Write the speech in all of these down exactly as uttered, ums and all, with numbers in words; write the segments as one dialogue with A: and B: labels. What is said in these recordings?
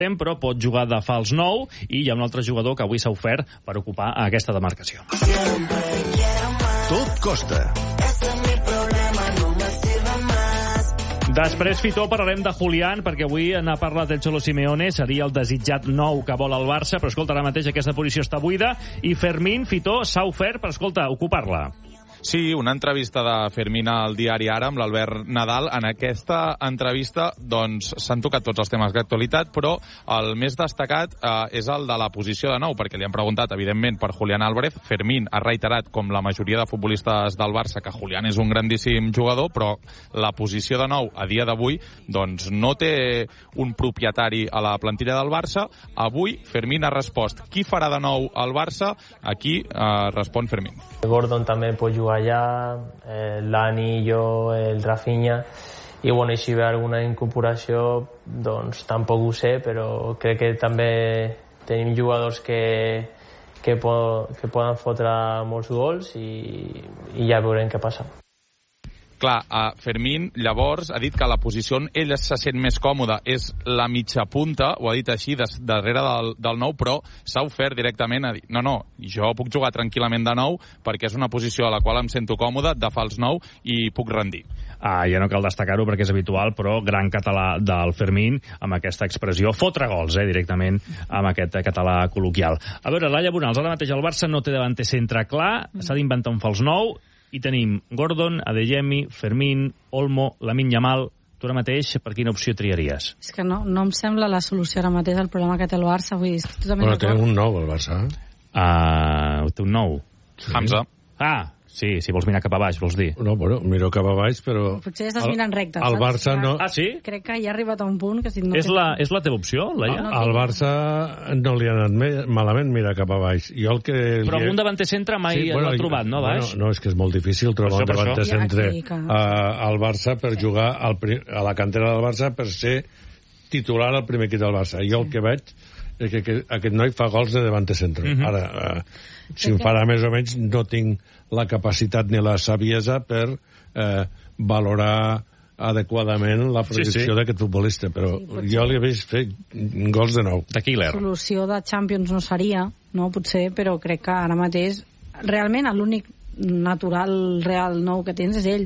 A: però pot jugar de fals nou, i hi ha un altre jugador que avui s'ha ofert per ocupar aquesta demarcació.
B: Tot costa.
A: Després, Fitó, parlarem de Julián, perquè avui n'ha parlat el Cholo Simeone, seria el desitjat nou que vol el Barça, però escolta, ara mateix aquesta posició està buida, i Fermín, Fitó, s'ha ofert per, escolta, ocupar-la.
C: Sí, una entrevista de Fermín al diari Ara amb l'Albert Nadal. En aquesta entrevista doncs s'han tocat tots els temes d'actualitat, però el més destacat eh, és el de la posició de nou, perquè li han preguntat, evidentment, per Julián Álvarez. Fermín ha reiterat, com la majoria de futbolistes del Barça, que Julián és un grandíssim jugador, però la posició de nou, a dia d'avui, doncs no té un propietari a la plantilla del Barça. Avui, Fermín ha respost qui farà de nou al Barça. Aquí eh, respon Fermín.
D: Gordon també pot jugar allà, eh, l'Ani, jo, el Rafinha, i bueno, i si ve alguna incorporació, doncs tampoc ho sé, però crec que també tenim jugadors que, que, po que poden fotre molts gols i, i ja veurem què passa.
C: Clar, uh, Fermín, llavors, ha dit que la posició on ell se sent més còmode és la mitja punta, ho ha dit així, des, darrere del, del nou, però s'ha ofert directament a dir, no, no, jo puc jugar tranquil·lament de nou perquè és una posició a la qual em sento còmode, de fals nou, i puc rendir.
A: Ah, ja no cal destacar-ho perquè és habitual, però gran català del Fermín, amb aquesta expressió, fotre gols, eh, directament, amb aquest català col·loquial. A veure, Laia Bonals, ara mateix el Barça no té davanter centre clar, s'ha d'inventar un fals nou, i tenim Gordon, Adeyemi, Fermín, Olmo, Lamine Yamal. Tu ara mateix, per quina opció triaries?
E: És que no, no em sembla la solució ara mateix al problema que té el Barça. Vull dir,
F: bueno, té un nou, el Barça.
A: Uh, té un nou.
C: Sí. Hamza.
A: Ah, sí, si vols mirar cap a baix, vols dir.
F: No, bueno, miro cap a baix, però...
E: Potser estàs mirant recte,
F: el
E: saps?
F: Barça no...
A: Ah, sí?
E: Crec que ja ha arribat a un punt que si no...
A: És, la, és la teva opció, Laia?
E: No, no,
F: al Barça no li ha anat malament mirar cap a baix. Jo el que
A: però
F: li...
A: amb un davanter centre mai sí,
F: bueno,
A: l'ha trobat, no, baix?
F: Bueno, no, és que és molt difícil trobar un davanter centre ja, al Barça per sí. jugar al, a la cantera del Barça per ser titular al primer equip del Barça. Jo sí. el que veig és que, que aquest noi fa gols de davanter centre. Uh -huh. Ara, uh, si em farà més o menys, no tinc la capacitat ni la saviesa per eh, valorar adequadament la projecció sí, sí. d'aquest futbolista, però sí, jo li he vist fer gols de nou.
A: D'aquí l'Er.
E: La solució de Champions no seria, no, potser, però crec que ara mateix realment l'únic natural, real nou que tens és ell.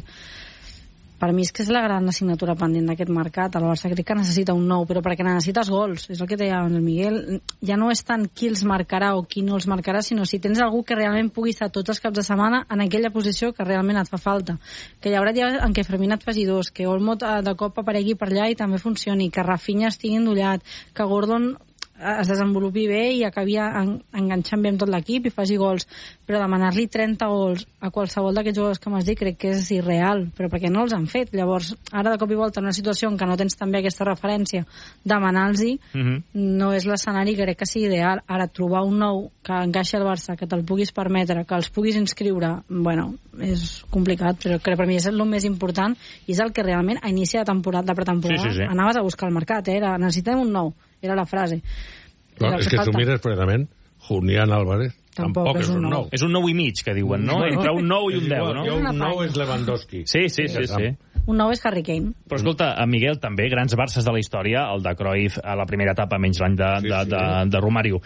E: Per mi és que és la gran assignatura pendent d'aquest mercat. El Barça crec que necessita un nou, però perquè necessites gols, és el que deia el Miguel. Ja no és tant qui els marcarà o qui no els marcarà, sinó si tens algú que realment pugui estar tots els caps de setmana en aquella posició que realment et fa falta. Que hi haurà dies en què Fermín et faci dos, que Olmo de cop aparegui per allà i també funcioni, que Rafinha estigui endollat, que Gordon es desenvolupi bé i acabi en, enganxant bé amb tot l'equip i faci gols, però demanar-li trenta gols a qualsevol d'aquests jugadors que m'has dit crec que és irreal, però perquè no els han fet. Llavors, ara de cop i volta en una situació en què no tens també aquesta referència, demanar-los-hi uh -huh. no és l'escenari que crec que sigui ideal. Ara, trobar un nou que encaixi al Barça, que te'l puguis permetre, que els puguis inscriure, bueno, és complicat, però crec que per mi és el més important i és el que realment a inici de temporada, de pretemporada, sí, sí, sí. anaves a buscar el mercat, eh? Era, necessitem un nou. Era la frase.
F: No, és que tu mires precisament Julián Álvarez.
E: Tampoc, Tampoc és un nou. nou.
A: És un nou i mig, que diuen, no? no Entre un nou i un deu, no?
F: Jo un nou és Lewandowski.
A: Sí, sí, sí, sí.
E: Un nou és Harry Kane.
A: Però escolta, en Miguel, també, grans Barces de la història, el de Cruyff a la primera etapa, menys l'any de, sí, de, sí. de, de Romario,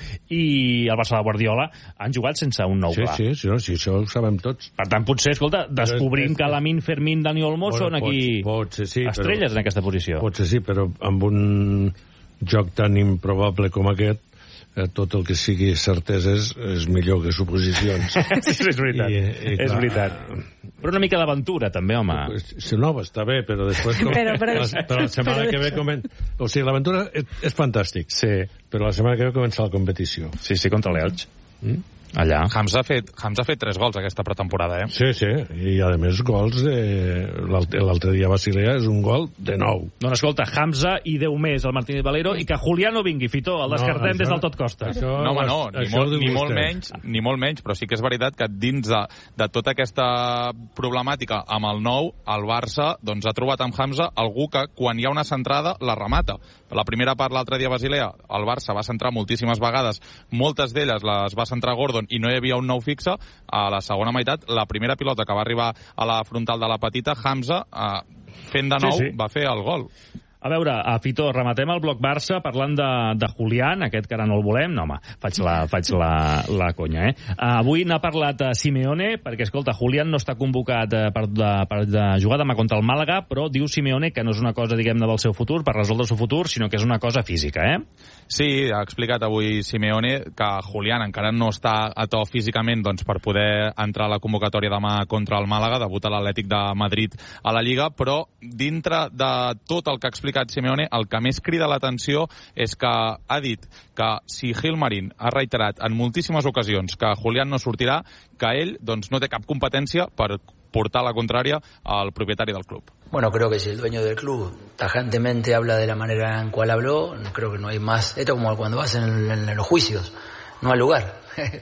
A: i el Barça de Guardiola, han jugat sense un nou
F: sí,
A: clar.
F: Sí, sí, no, sí, això ho sabem tots.
A: Per tant, potser, escolta, descobrim que Lamine, Fermín, Dani Olmo bueno, són aquí pot, pot ser, sí, estrelles però, en aquesta posició.
F: Potser sí, però amb un joc tan improbable com aquest, eh, tot el que sigui certeses és millor que suposicions.
A: Sí, és veritat, I, i, clar, és veritat. Però una mica d'aventura, també, home.
F: Si no, està bé, però després... Com, però, però, la, però la setmana però que ve comença... O sigui, l'aventura és, és fantàstic,
A: sí.
F: Però la setmana que ve comença la competició.
A: Sí, sí, contra l'Elx.
F: Mm?
A: Allà.
C: Hamza ha fet, Hamza ha fet tres gols aquesta pretemporada, eh?
F: Sí, sí, i a més gols de... L'altre dia a Basilea és un gol de nou.
A: Doncs escolta, Hamza i Déu més, el Martínez Valero, i que Julián no vingui, Fitó, el descartem no, des del tot costa.
C: Això, no, home, no, ni, molt, ni, molt menys, ni molt menys, però sí que és veritat que dins de, de tota aquesta problemàtica amb el nou, el Barça doncs, ha trobat amb Hamza algú que quan hi ha una centrada la remata. La primera part l'altre dia a Basilea, el Barça va centrar moltíssimes vegades, moltes d'elles les va centrar Gordon i no hi havia un nou fixe. A la segona meitat, la primera pilota que va arribar a la frontal de la petita, Hamza, eh, fent de nou, sí, sí. va fer el gol.
A: A veure, a Fito, rematem el bloc Barça parlant de, de Julián, aquest que ara no el volem. No, home, faig la, faig la, la conya, eh? Uh, avui n'ha parlat uh, Simeone, perquè, escolta, Julián no està convocat uh, per, de, per de jugar demà contra el Màlaga, però diu Simeone que no és una cosa, diguem-ne, del seu futur, per resoldre el seu futur, sinó que és una cosa física, eh?
C: Sí, ha explicat avui Simeone que Julián encara no està a to físicament doncs, per poder entrar a la convocatòria demà contra el Màlaga, debut a l'Atlètic de Madrid a la Lliga, però dintre de tot el que ha explicat Simeone, el que més crida l'atenció és que ha dit que si Gilmarín ha reiterat en moltíssimes ocasions que Julián no sortirà, que ell doncs, no té cap competència per portar la contrària al propietari del club.
B: Bueno, creo que si el dueño del club tajantemente habla de la manera en cual habló, creo que no hay más. Esto como cuando vas en, en, en los juicios, no hay lugar.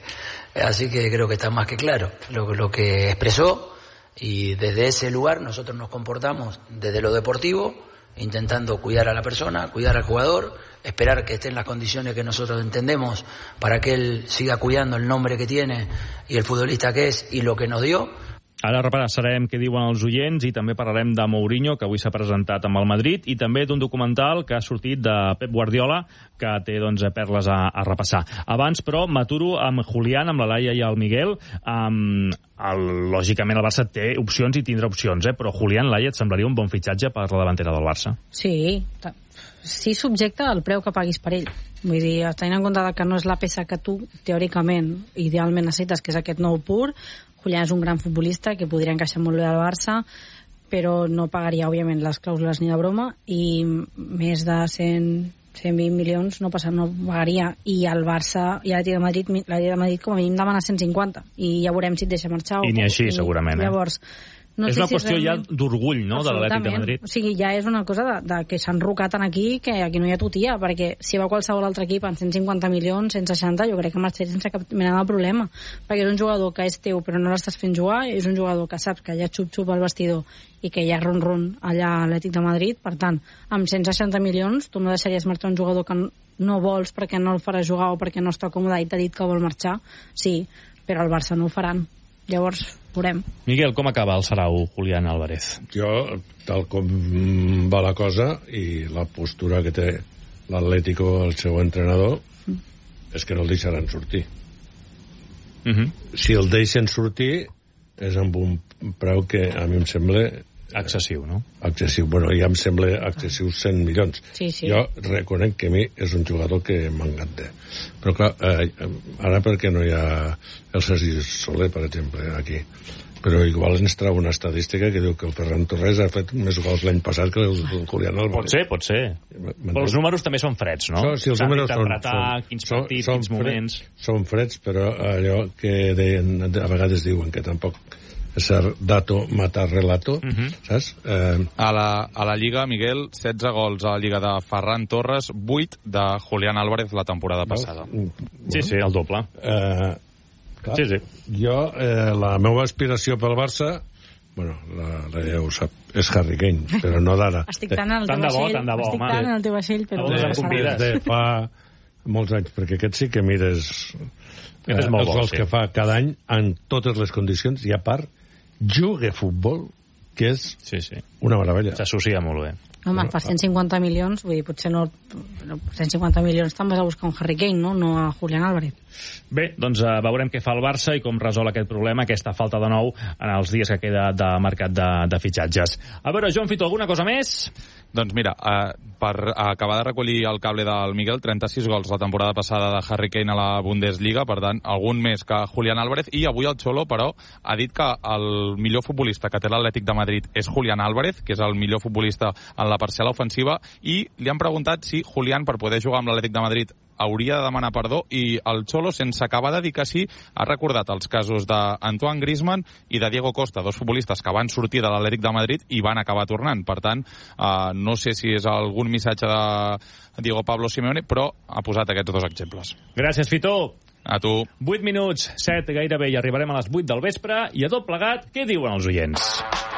B: Así que creo que está más que claro lo, lo que expresó, y desde ese lugar nosotros nos comportamos desde lo deportivo, intentando cuidar a la persona, cuidar al jugador, esperar que esté en las condiciones que nosotros entendemos para que él siga cuidando el nombre que tiene y el futbolista que es y lo que nos dio.
A: Ara repassarem què diuen els oients i també parlarem de Mourinho, que avui s'ha presentat amb el Madrid, i també d'un documental que ha sortit de Pep Guardiola, que té doncs, perles a, a repassar. Abans, però, m'aturo amb Julián, amb la Laia i el Miguel. Um, el, lògicament, el Barça té opcions i tindrà opcions, eh? Però Julián, Laia, et semblaria un bon fitxatge per la davantera del Barça?
E: Sí, sí, subjecte al preu que paguis per ell. Vull dir, tenint en compte que no és la peça que tu, teòricament, idealment necessites, que és aquest nou pur. Julián és un gran futbolista que podria encaixar molt bé al Barça, però no pagaria, òbviament, les clàusules ni de broma, i més de cent, cent vint milions no passa, no pagaria. I el Barça i l'Atlètic de Madrid, l'Atlètic de Madrid com a mínim demana cent cinquanta, i ja veurem si et deixa marxar.
A: I ni així, i, segurament. Eh?
E: Llavors, no
A: és
E: sé
A: una
E: si
A: qüestió realment... ja d'orgull, no?, de l'Atlètic de Madrid.
E: O sigui, ja és una cosa de, de que s'han rocat en aquí, que aquí no hi ha tutia, perquè si va qualsevol altre equip en cent cinquanta milions, cent seixanta, jo crec que marxaré sense cap mena de problema, perquè és un jugador que és teu però no l'estàs fent jugar, és un jugador que saps que hi ha xup-xup al vestidor i que hi ha ron-ron allà a l'Atlètic de Madrid. Per tant, amb cent seixanta milions tu no deixaries marxar un jugador que no vols perquè no el faràs jugar o perquè no està còmode i t'ha dit que vol marxar. Sí, però al Barça no ho faran. Llavors, veurem.
A: Miguel, com acaba el Sarau Julián Álvarez?
F: Jo, tal com va la cosa i la postura que té l'Atlético, el seu entrenador, mm. és que no el deixaran sortir.
A: Mm-hmm.
F: Si el deixen sortir és amb un preu que a mi em sembla
A: excessiu, no?
F: Excessiu, bueno, ja em sembla excessiu cent milions.
E: Sí, sí.
F: Jo reconec que a mi és un jugador que m'encanta. Però clar, eh, ara perquè no hi ha el Sergi Soler, per exemple, aquí. Però igual ens trau una estadística que diu que el Ferran Torres ha fet més gols l'any passat que el Julián Álvarez.
A: Pot ser, pot ser. Però els números també són freds, no?
F: So, sí, els números són,
A: són, quins partits, són, quins moments...
F: Són freds, però allò que deien, a vegades diuen que tampoc ser dato matar relato, uh-huh. saps? Eh...
C: A, la, a la Lliga, Miguel, setze gols a la Lliga de Ferran Torres, vuit de Julián Álvarez la temporada passada.
A: Bueno, sí, sí, el doble.
F: Eh, clar,
A: sí, sí.
F: Jo, eh, la meva aspiració pel Barça, bueno, la, la ja ho sap, és Harry Kane, però no d'ara.
E: Estic tant en el teu vaixell,
A: tant de bo,
E: estic tant en el teu vaixell, però...
A: De,
F: de, de fa molts anys, perquè aquest sí que mires eh,
A: és molt
F: els
A: bo,
F: gols
A: sí.
F: que fa cada any en totes les condicions, i a part juga a futbol, que és
A: sí, sí.
F: una meravella.
A: S'associa molt bé.
E: Home, per cent cinquanta milions, vull dir, potser no... cent cinquanta milions te'n vas a buscar un Harry Kane, no? No a Julián Álvarez.
A: Bé, doncs uh, veurem què fa el Barça i com resol aquest problema, aquesta falta de nou en els dies que queda de mercat de, de fitxatges. A veure, Joan Fito, alguna cosa més?
C: Doncs mira, eh, per acabar de recollir el cable del Miguel, trenta-sis gols la temporada passada de Harry Kane a la Bundesliga, per tant, algun més que Julián Álvarez, i avui el Xolo, però, ha dit que el millor futbolista que té l'Atlètic de Madrid és Julián Álvarez, que és el millor futbolista en la parcel·la ofensiva, i li han preguntat si Julián, per poder jugar amb l'Atlètic de Madrid, hauria de demanar perdó, i el Xolo, sense acabar de dir que sí, ha recordat els casos d'Antoine Griezmann i de Diego Costa, dos futbolistes que van sortir de l'Atlètic de Madrid i van acabar tornant. Per tant, eh, no sé si és algun missatge de Diego Pablo Simeone, però ha posat aquests dos exemples.
A: Gràcies, Fito.
C: A tu.
A: vuit minuts, set gairebé, i arribarem a les vuit del vespre, i a tot plegat, què diuen els oients?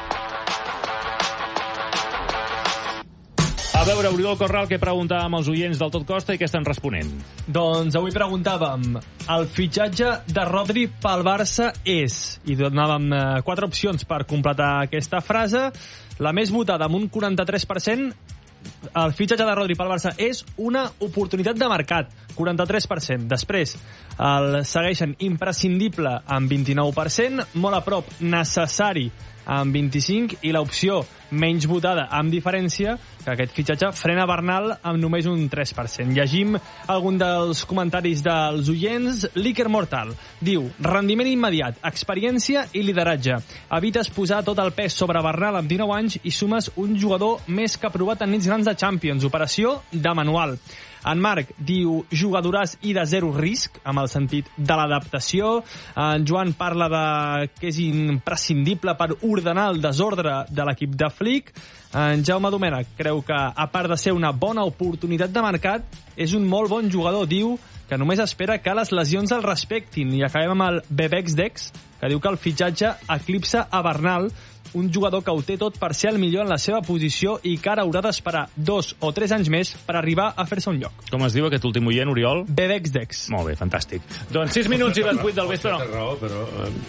A: A veure, Oriol Corral, que preguntàvem als oients del Tot Costa i què estan responent?
G: Doncs avui preguntàvem, el fitxatge de Rodri pel Barça és, i donàvem eh, quatre opcions per completar aquesta frase. La més votada, amb un quaranta-tres per cent, el fitxatge de Rodri pel Barça és una oportunitat de mercat, quaranta-tres per cent. Després el segueixen imprescindible amb vint-i-nou per cent, molt a prop necessari amb vint-i-cinc i l'opció menys votada amb diferència, que aquest fitxatge frena Bernal amb només un tres per cent. Llegim algun dels comentaris dels oients. L'Iker Mortal diu: rendiment immediat, experiència i lideratge. Evites posar tot el pes sobre Bernal amb dinou anys i sumes un jugador més que provat en nits grans de Champions. Operació de manual. En Marc diu jugadoràs i de zero risc, amb el sentit de l'adaptació. En Joan parla de que és imprescindible per ordenar el desordre de l'equip de Flick. En Jaume Domènech creu que, a part de ser una bona oportunitat de mercat, és un molt bon jugador. Diu que només espera que les lesions el respectin. I acabem amb el Bebex Dex, que diu que el fitxatge eclipsa a Bernal, un jugador que ho té tot per ser el millor en la seva posició i que ara haurà d'esperar dos o tres anys més per arribar a fer-se un lloc.
A: Com es diu aquest últim oient, Oriol?
G: Bebex Dex.
A: Molt bé, fantàstic. Doncs sis minuts i les vuit del vespre.
F: No. Raó, però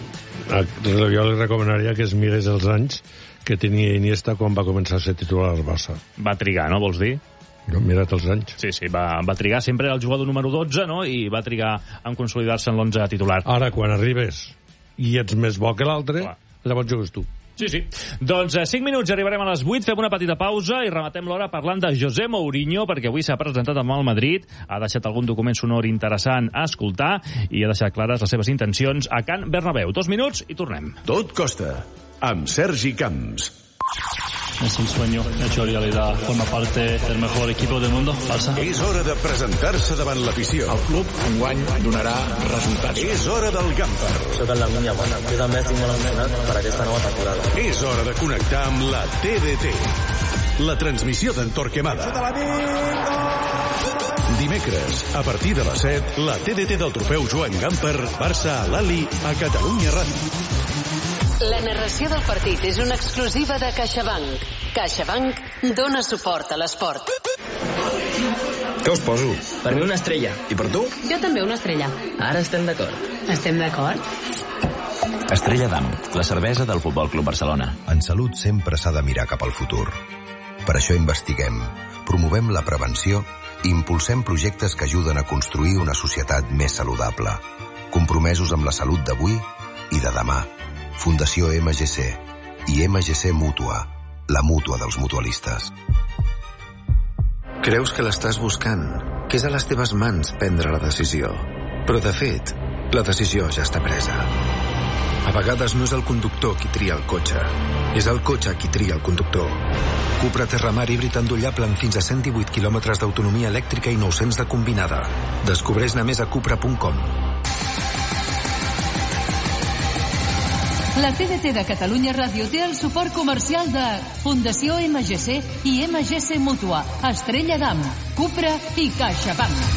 F: eh, jo li recomanaria que es mirés els anys que tenia Iniesta quan va començar a ser titular al Barça.
A: Va trigar, no, vols dir?
F: No, mira't els anys.
A: Sí, sí, va, va trigar. Sempre era el jugador número dotze, no?, i va trigar en consolidar-se en l'onze titular.
F: Ara, quan arribes i ets més bo que l'altre, llavors jugues tu.
A: Sí, sí. Doncs a cinc minuts arribarem a les vuit, fem una petita pausa i rematem l'hora parlant de José Mourinho, perquè avui s'ha presentat amb el Madrid, ha deixat algun document sonor interessant a escoltar i ha deixat clares les seves intencions a Can Bernabéu. Dos minuts i tornem.
H: Tot costa, amb Sergi Camps.
I: Es un sueño hecho realidad. Forma parte del mejor equipo del mundo, Barça.
H: És hora de presentar-se davant l'afició.
J: El club enguany donarà resultats.
H: És hora del Gamper.
K: Soc el Lamine Yamal. Jo també estic molt emocionat per aquesta nova temporada.
H: És hora de connectar amb la T D T. La transmissió d'en Torquemada. Dimecres, a partir de les set, la T D T del trofeu Joan Gamper, Barça a l'Ali, a Catalunya Ràdio.
L: La narració del partit és una exclusiva de CaixaBank. CaixaBank dona suport a l'esport.
J: Què us poso?
K: Per mi una estrella.
J: I per tu?
L: Jo també una estrella.
K: Ara estem d'acord.
L: Estem d'acord?
M: Estrella Damm, la cervesa del Futbol Club Barcelona.
N: En salut sempre s'ha de mirar cap al futur. Per això investiguem, promovem la prevenció i impulsem projectes que ajuden a construir una societat més saludable, compromesos amb la salut d'avui i de demà. Fundació M G C i M G C Mútua, la mútua dels mutualistes.
O: Creus que l'estàs buscant, que és a les teves mans prendre la decisió. Però, de fet, la decisió ja està presa. A vegades no és el conductor qui tria el cotxe, és el cotxe qui tria el conductor. Cupra Terramar híbrid endollable amb fins a cent divuit quilòmetres d'autonomia elèctrica i nou-cents de combinada. Descobreix-ne més a cupra punt com.
L: La T D T de Catalunya Ràdio té el suport comercial de Fundació M G C i M G C Mútua, Estrella Damm, Cupra i CaixaBank.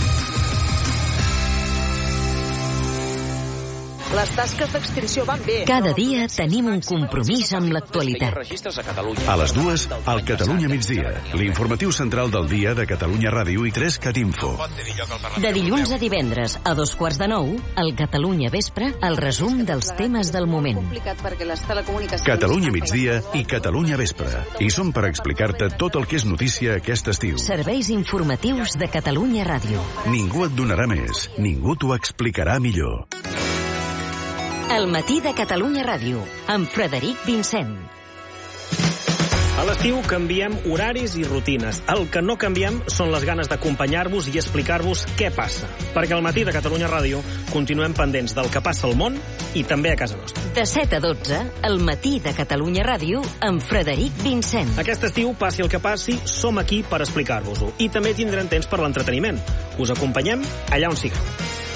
P: Les tasques d'extinció van bé.
Q: Cada dia tenim un compromís amb l'actualitat.
H: A les dues, al Catalunya migdia, l'informatiu central del dia de Catalunya Ràdio i tres Cat Info.
Q: De dilluns a divendres, a dos quarts de nou, al Catalunya Vespre, el resum dels temes del moment.
H: Catalunya migdia i Catalunya Vespre. I som per explicar-te tot el que és notícia aquest estiu.
Q: Serveis informatius de Catalunya Ràdio.
H: Ningú et donarà més, ningú t'ho explicarà millor.
Q: El matí de Catalunya Ràdio, amb Frederic Vincent.
R: A l'estiu canviem horaris i rutines. El que no canviem són les ganes d'acompanyar-vos i explicar-vos què passa. Perquè al matí de Catalunya Ràdio continuem pendents del que passa al món i també a casa nostra.
Q: De set a dotze, el matí de Catalunya Ràdio, amb Frederic Vincent.
R: Aquest estiu, passi el que passi, som aquí per explicar-vos-ho. I també tindrem temps per l'entreteniment. Us acompanyem allà on sigueu.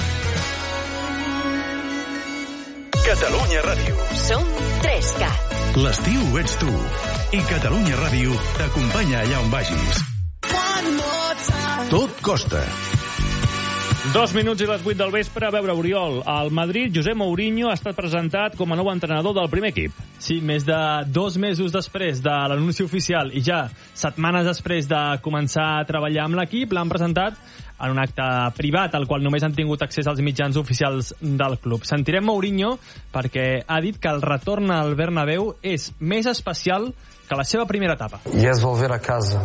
H: Catalunya Ràdio.
Q: Som tres cat.
H: L'estiu ets tu. I Catalunya Ràdio t'acompanya allà on vagis. Tot costa.
A: Dos minuts i les vuit del vespre. A veure, Oriol, al Madrid, José Mourinho ha estat presentat com a nou entrenador del primer equip.
G: Sí, més de dos mesos després de l'anunci oficial i ja setmanes després de començar a treballar amb l'equip, l'han presentat en un acte privat al qual només han tingut accés als mitjans oficials del club. Sentirem Mourinho perquè ha dit que el retorn al Bernabéu és més especial que la seva primera etapa.
S: Y es volver a casa.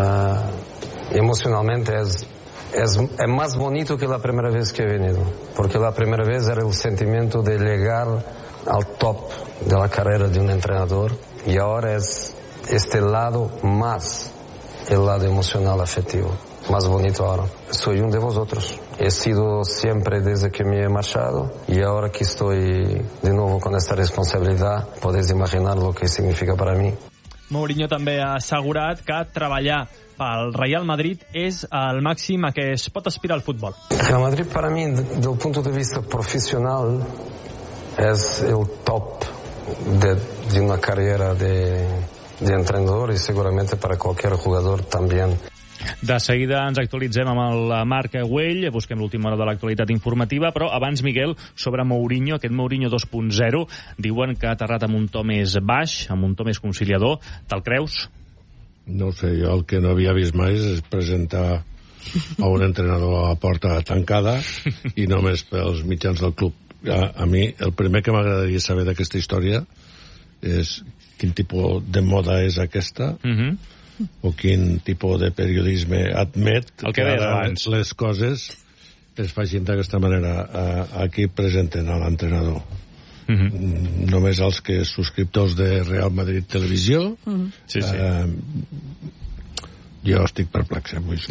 S: Uh, emocionalmente es... Es, es más bonito que la primera vez que he venido, porque la primera vez era el sentimiento de llegar al top de la carrera de un entrenador y ahora es este lado más, el lado emocional afectivo, más bonito ahora. Soy uno de vosotros, he sido siempre desde que me he marchado y ahora que estoy de nuevo con esta responsabilidad, podéis imaginar lo que significa para mí.
G: Mourinho també ha assegurat que treballar pel Real Madrid és el màxim a què es pot aspirar al futbol.
S: Real Madrid para mí, del punto de vista profesional, es el top de, de una carrera de, de entrenador y seguramente para cualquier jugador también.
A: De seguida ens actualitzem amb el Marc Güell, busquem l'última hora de l'actualitat informativa, però abans, Miguel, sobre Mourinho, aquest Mourinho dos punt zero, diuen que ha aterrat amb un to més baix, amb un to més conciliador. Te'l creus?
F: No sé, jo el que no havia vist mai és presentar a un entrenador a porta tancada i només pels mitjans del club. A, a mi, el primer que m'agradaria saber d'aquesta història és quin tipus de moda és aquesta, mm-hmm. o quin tipus de periodisme admet el que, que ara les coses es facin d'aquesta manera. Aquí presenten a l'entrenador. Mm-hmm. Només els que subscriptors de Real Madrid Televisió. Mm-hmm. Sí, sí. Eh, jo estic perplex avui.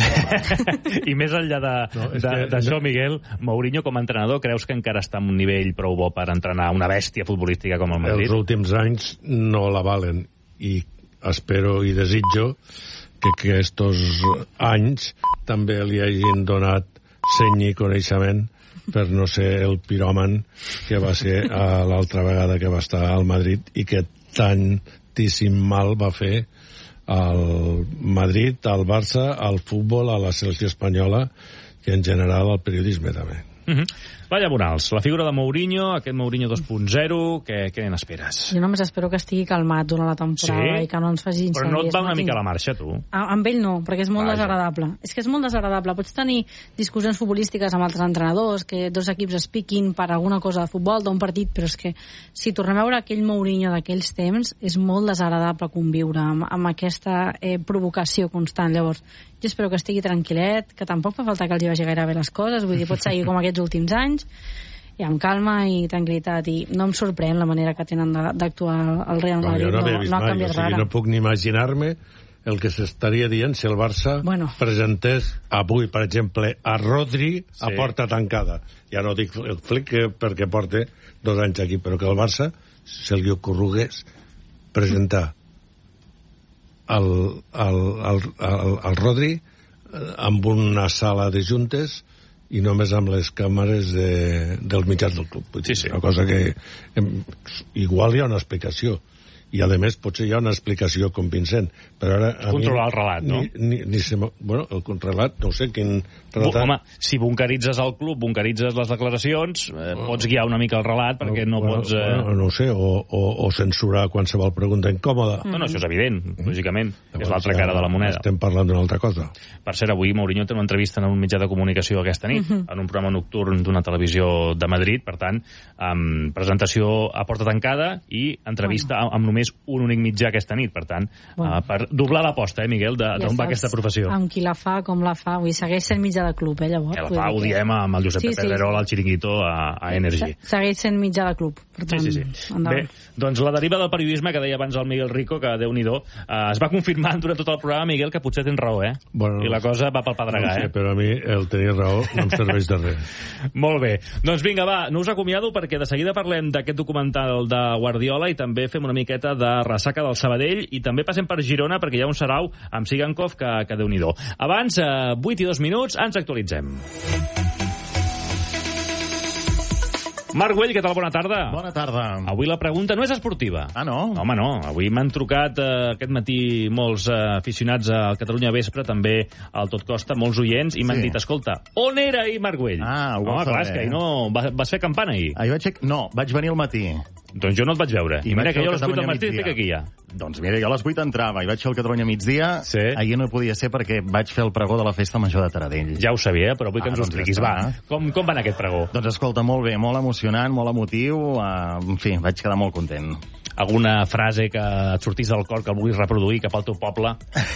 A: I més enllà d'això, no, Miguel, Mourinho com a entrenador, creus que encara està en un nivell prou bo per entrenar una bèstia futbolística com el Madrid?
F: Els últims anys no la valen i espero i desitjo que aquests anys també li hagin donat seny i coneixement per no ser el piròman que va ser l'altra vegada que va estar al Madrid i que tantíssim mal va fer al Madrid, al Barça, al futbol, a la selecció espanyola i en general al periodisme també.
A: Mm-hmm. Laia Bonals, la figura de Mourinho, aquest Mourinho dos punt zero, què, què n'esperes?
E: Jo només espero que estigui calmat durant la temporada, sí? I que no ens faci incendis.
A: Però no et va una mica a la marxa, tu?
E: A, amb ell no, perquè és molt Vaja. desagradable. És que és molt desagradable. Pots tenir discussions futbolístiques amb altres entrenadors, que dos equips es piquin per alguna cosa de futbol, d'un partit, però és que si tornem a veure aquell Mourinho d'aquells temps, és molt desagradable conviure amb, amb aquesta eh, provocació constant. Llavors, jo espero que estigui tranquil·let, que tampoc fa falta que els hi vagi gaire bé les coses, vull dir, pot seguir com aquests últims anys, i amb calma i tranquil·litat, i no em sorprèn la manera que tenen d'actuar el Real Madrid, no, no, no, no ha canviat res.
F: No puc ni imaginar-me el que s'estaria dient si el Barça bueno. presentés avui, per exemple, a Rodri sí. a porta tancada. Ja no dic el Flick perquè porta dos anys aquí, però que el Barça se li ocorregués presentar el, el, el, el, el Rodri amb una sala de juntes i només amb les càmeres de, dels mitjans del club. Sí, sí. Una cosa que em, igual hi ha una explicació i a més potser hi ha una explicació convincent, però ara
A: controlar el relat, no?
F: Ni, ni, ni se, bueno, el relat, no sé quin relat...
A: Home, si bunkeritzes el club, bunkeritzes les declaracions, eh, oh. pots guiar una mica el relat perquè no, no
F: bueno,
A: pots... Eh...
F: Bueno, no ho sé, o, o, o censurar qualsevol pregunta incòmoda.
A: Mm. No, no, això és evident, mm. lògicament, llavors, és l'altra cara de la moneda.
F: Estem parlant d'una altra cosa.
A: Per cert, avui Mourinho té una entrevista en un mitjà de comunicació aquesta nit, mm-hmm. en un programa nocturn d'una televisió de Madrid, per tant, amb presentació a porta tancada i entrevista bueno. amb només un únic mitjà aquesta nit, per tant, bueno. uh, per doblar l'aposta, eh, Miguel, d'on ja va aquesta professió.
E: Amb qui la fa, com la fa, vull segueix sent mitjà de club, eh, llavors.
A: Que la fa, ho diem amb el Josep sí, Pedrerol, sí, sí. al Chiringuito, a, a Energy.
E: Segueix sent mitjà de club, per tant,
A: sí, sí, sí. Bé, doncs la deriva del periodisme que deia abans el Miguel Rico, que Déu-n'hi-do, uh, es va confirmar durant tot el programa, Miguel, que potser tens raó, eh? Bueno, i la cosa va pel pedregar,
F: no sé,
A: eh?
F: Però a mi el tenir raó no em serveix de res.
A: Molt bé. Doncs vinga, va, no us acomiado perquè de seguida parlem d'aquest documental de Guardiola i també fem una miqueta de ressaca del Sabadell i també passem per Girona perquè hi ha un sarau amb Sigankov que, que Déu-n'hi-do. Abans, eh, vuit i dos minuts, ens actualitzem. Marc Güell, què tal? Bona tarda.
T: Bona tarda.
A: Avui la pregunta no és esportiva.
T: Ah, no?
A: Home, no. Avui m'han trucat eh, aquest matí molts eh, aficionats al Catalunya Vespre, també al Tot Costa, molts oients, i m'han
T: Sí.
A: dit, escolta, on era ahir Marc Güell?
T: Ah, ho
A: Home,
T: vas
A: clar,
T: saber,
A: és que ahir
T: eh?
A: no... Vas, vas fer campana ahir.
T: Ahir vaig... No, vaig venir al matí.
A: Doncs jo no et vaig veure. I, I mira que jo a les vuit del matí
T: migdia.
A: estic aquí ja.
T: Doncs mira, jo a les vuit entrava i vaig fer el Catalunya migdia.
A: Sí.
T: Ahir no podia ser perquè vaig fer el pregó de la Festa Major de Taradell.
A: Ja ho sabia, però vull que
T: Ah,
A: ens ho
T: doncs
A: expliquis.
T: ja
A: Va,
T: està.
A: com, com va anar aquest pregó?
T: Doncs escolta, molt bé, molt emocionant, molt emotiu. Uh, en fi, vaig quedar molt content.
A: Alguna frase que et sortís del cor que vulguis reproduir cap al teu poble?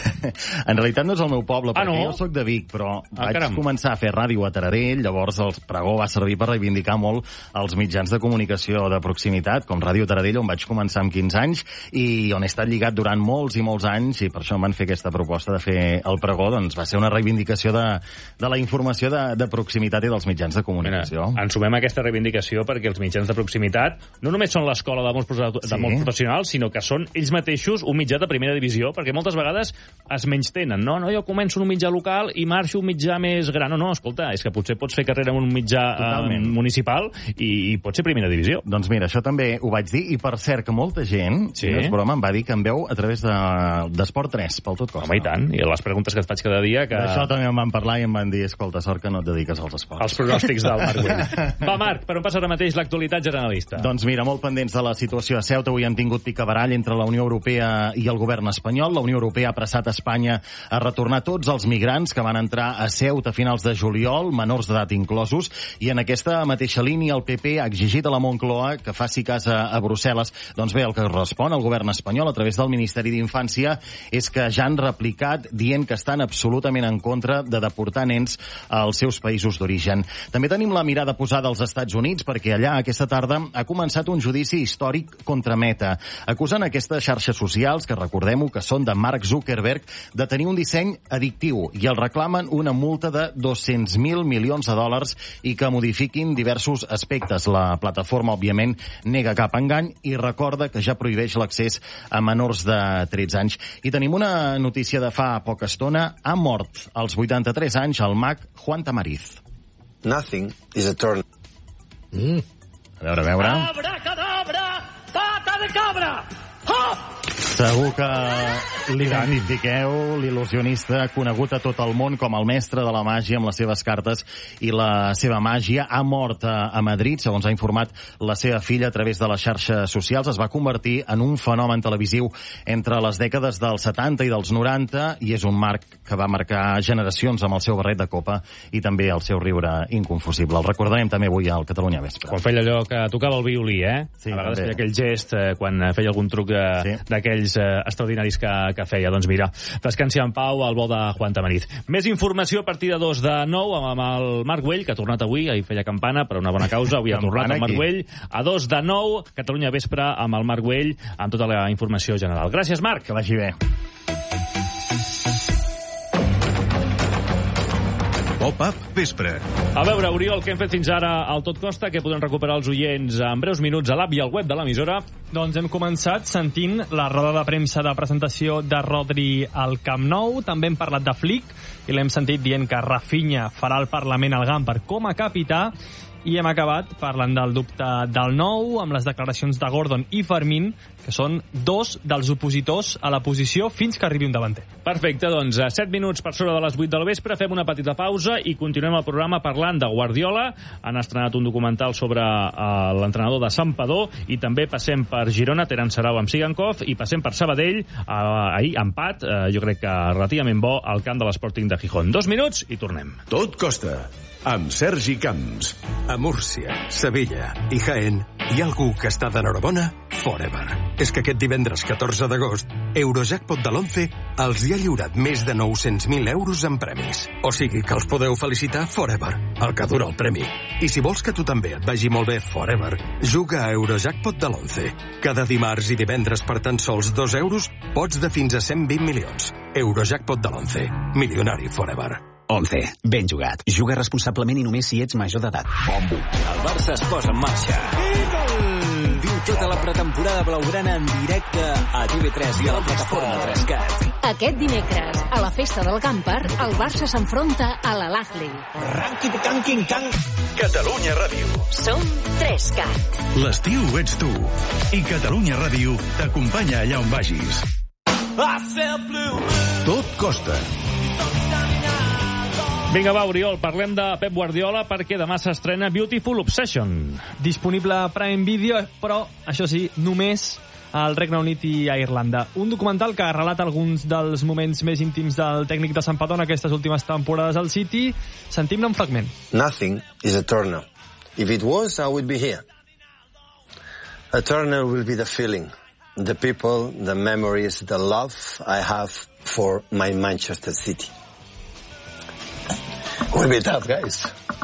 T: En realitat no és el meu poble,
A: Ah,
T: perquè
A: no?
T: jo sóc de Vic, però
A: Ah,
T: vaig
A: caram.
T: començar a fer ràdio a Taradell, llavors el pregó va servir per reivindicar molt els mitjans de comunicació de proximitat, com Ràdio Taradell, on vaig començar amb quinze anys, i on he estat lligat durant molts i molts anys, i per això em van fer aquesta proposta de fer el pregó, doncs va ser una reivindicació de, de la informació de, de proximitat i dels mitjans de comunicació.
A: Mira, ens sumem a aquesta reivindicació perquè els mitjans de proximitat no només són l'escola de molts, profe- de
T: Sí.
A: molts professionals, sinó que són ells mateixos un mitjà de primera divisió, perquè moltes vegades es menystenen. No, no, jo començo en un mitjà local i marxo un mitjà més gran. No, no, escolta, és que potser pots fer carrera en un mitjà eh, municipal i, i pot ser primera divisió.
T: Doncs mira, això també ho vaig dir, i per cert que molta gent,
A: Sí?
T: si no és broma, em va dir que em veu a través de d'Esport tres, pel Tot Costa.
A: Home, i tant. I les preguntes que et faig cada dia... que
T: D'això també em van parlar i em van dir, escolta, sort que no et dediques als esports.
A: Els pronòstics del Marc Güell. Va, Marc, per on passa ara mateix l'actualitat generalista?
T: Doncs mira, molt pendents de la situació a Ceuta. Avui han tingut picabarall entre la Unió Europea i el govern espanyol. La Unió Europea ha pressat a Espanya a retornar tots els migrants que van entrar a Ceuta a finals de juliol, menors d'edat inclosos, i en aquesta mateixa línia el P P ha exigit a la Moncloa que faci cas a, a Brussel·les. Doncs bé, el que respon al govern espanyol a través del Ministeri d'Infància és que ja han replicat dient que estan absolutament en contra de deportar nens als seus països d'origen. També tenim la mirada posada als Estats Units perquè allà aquesta tarda ha començat un judici històric contra Meta. Acusen aquestes xarxes socials, que recordem-ho, que són de Mark Zuckerberg, de tenir un disseny addictiu i el reclamen una multa de dos-cents mil milions de dòlars i que modifiquin diversos aspectes. La plataforma, òbviament, nega cap engany i recorda que ja prohibeix l'accés a menors de tretze anys. I tenim una notícia de fa poca estona. Ha mort als vuitanta-tres anys el mag Juan Tamariz.
U: Nothing is eternal.
T: Mm. A veure, a veure...
V: Abracadabra! Pata de cabra! Hop!
T: Segur que l'identifiqueu, l'il·lusionista conegut a tot el món com el mestre de la màgia amb les seves cartes i la seva màgia. Ha mort a, a Madrid, segons ha informat la seva filla a través de les xarxes socials. Es va convertir en un fenomen televisiu entre les dècades dels setanta i dels noranta i és un marc que va marcar generacions amb el seu barret de copa i també el seu riure inconfusible. El recordarem també avui al Catalunya Vespre.
A: Quan feia allò que tocava el violí, eh?
T: Sí,
A: a vegades
T: també.
A: feia aquell gest eh, quan feia algun truc eh, sí. d'aquells eh, extraordinaris que, que feia. Doncs mira, descansi en pau al bo de Juan Tamariz. Més informació a partir de dos de nou amb, amb el Marc Güell, que ha tornat avui, ahir feia campana per una bona causa, avui ha tornat el Marc Güell. A dos de nou, Catalunya Vespre amb el Marc Güell, amb tota la informació general. Gràcies, Marc.
T: Que vagi bé.
H: Pop-up Vespre.
A: A veure, Oriol, què hem fet fins ara al Tot Costa? Que podem recuperar els oients en breus minuts a l'app i al web de l'emissora.
G: Doncs hem començat sentint la roda de premsa de presentació de Rodri al Camp Nou. També hem parlat de Flick i l'hem sentit dient que Rafinha farà el Parlament al Gamper com a capità. I hem acabat parlant del dubte del Nou, amb les declaracions de Gordon i Fermín, que són dos dels opositors a la posició fins que arribi un davanter.
A: Perfecte, doncs a set minuts per sobre de les vuit del vespre fem una petita pausa i continuem el programa parlant de Guardiola. Han estrenat un documental sobre uh, l'entrenador de Santpedor i també passem per Girona, Terán Sarau amb Sigankov, i passem per Sabadell, uh, ahir empat, uh, jo crec que relativament bo, al camp de l'Sporting de Gijón. Dos minuts i tornem.
H: Tot Costa, amb Sergi Camps.
W: A Múrcia, Sevilla i Jaén hi ha algú que està d'enhorabona forever. És que aquest divendres catorze d'agost, Eurojackpot de l'onze els hi ha lliurat més de nou-cents mil euros en premis. O sigui que els podeu felicitar forever, el que dura el premi. I si vols que tu també et vagi molt bé forever, juga a Eurojackpot de l'onze. Cada dimarts i divendres per tan sols dos euros pots de fins a cent vint milions. Eurojackpot de l'onze. Milionari forever.
X: onze. Ben jugat. Juga responsablement i només si ets major d'edat. Bombo.
Y: El Barça es posa en marxa.
W: Diu
X: tota la pretemporada blaugrana en directe a T V tres i a la plataforma tres cat.
L: Aquest dimecres, a la festa del Camper, el Barça s'enfronta a l'Al-Ahly.
H: Catalunya Ràdio.
L: Som tres cat.
H: L'estiu ets tu. I Catalunya Ràdio t'acompanya allà on vagis. Tot costa.
A: Vinga, va, Oriol, parlem de Pep Guardiola perquè demà s'estrena Beautiful Obsession.
G: Disponible a Prime Video, però, això sí, només al Regne Unit i a Irlanda. Un documental que relata alguns dels moments més íntims del tècnic de Santpedor en aquestes últimes temporades al City. Sentim-ne un fragment.
U: Nothing is eternal. If it was, I would be here. Eternal will be the feeling, the people, the memories, the love I have for my Manchester City. Will be tough, guys.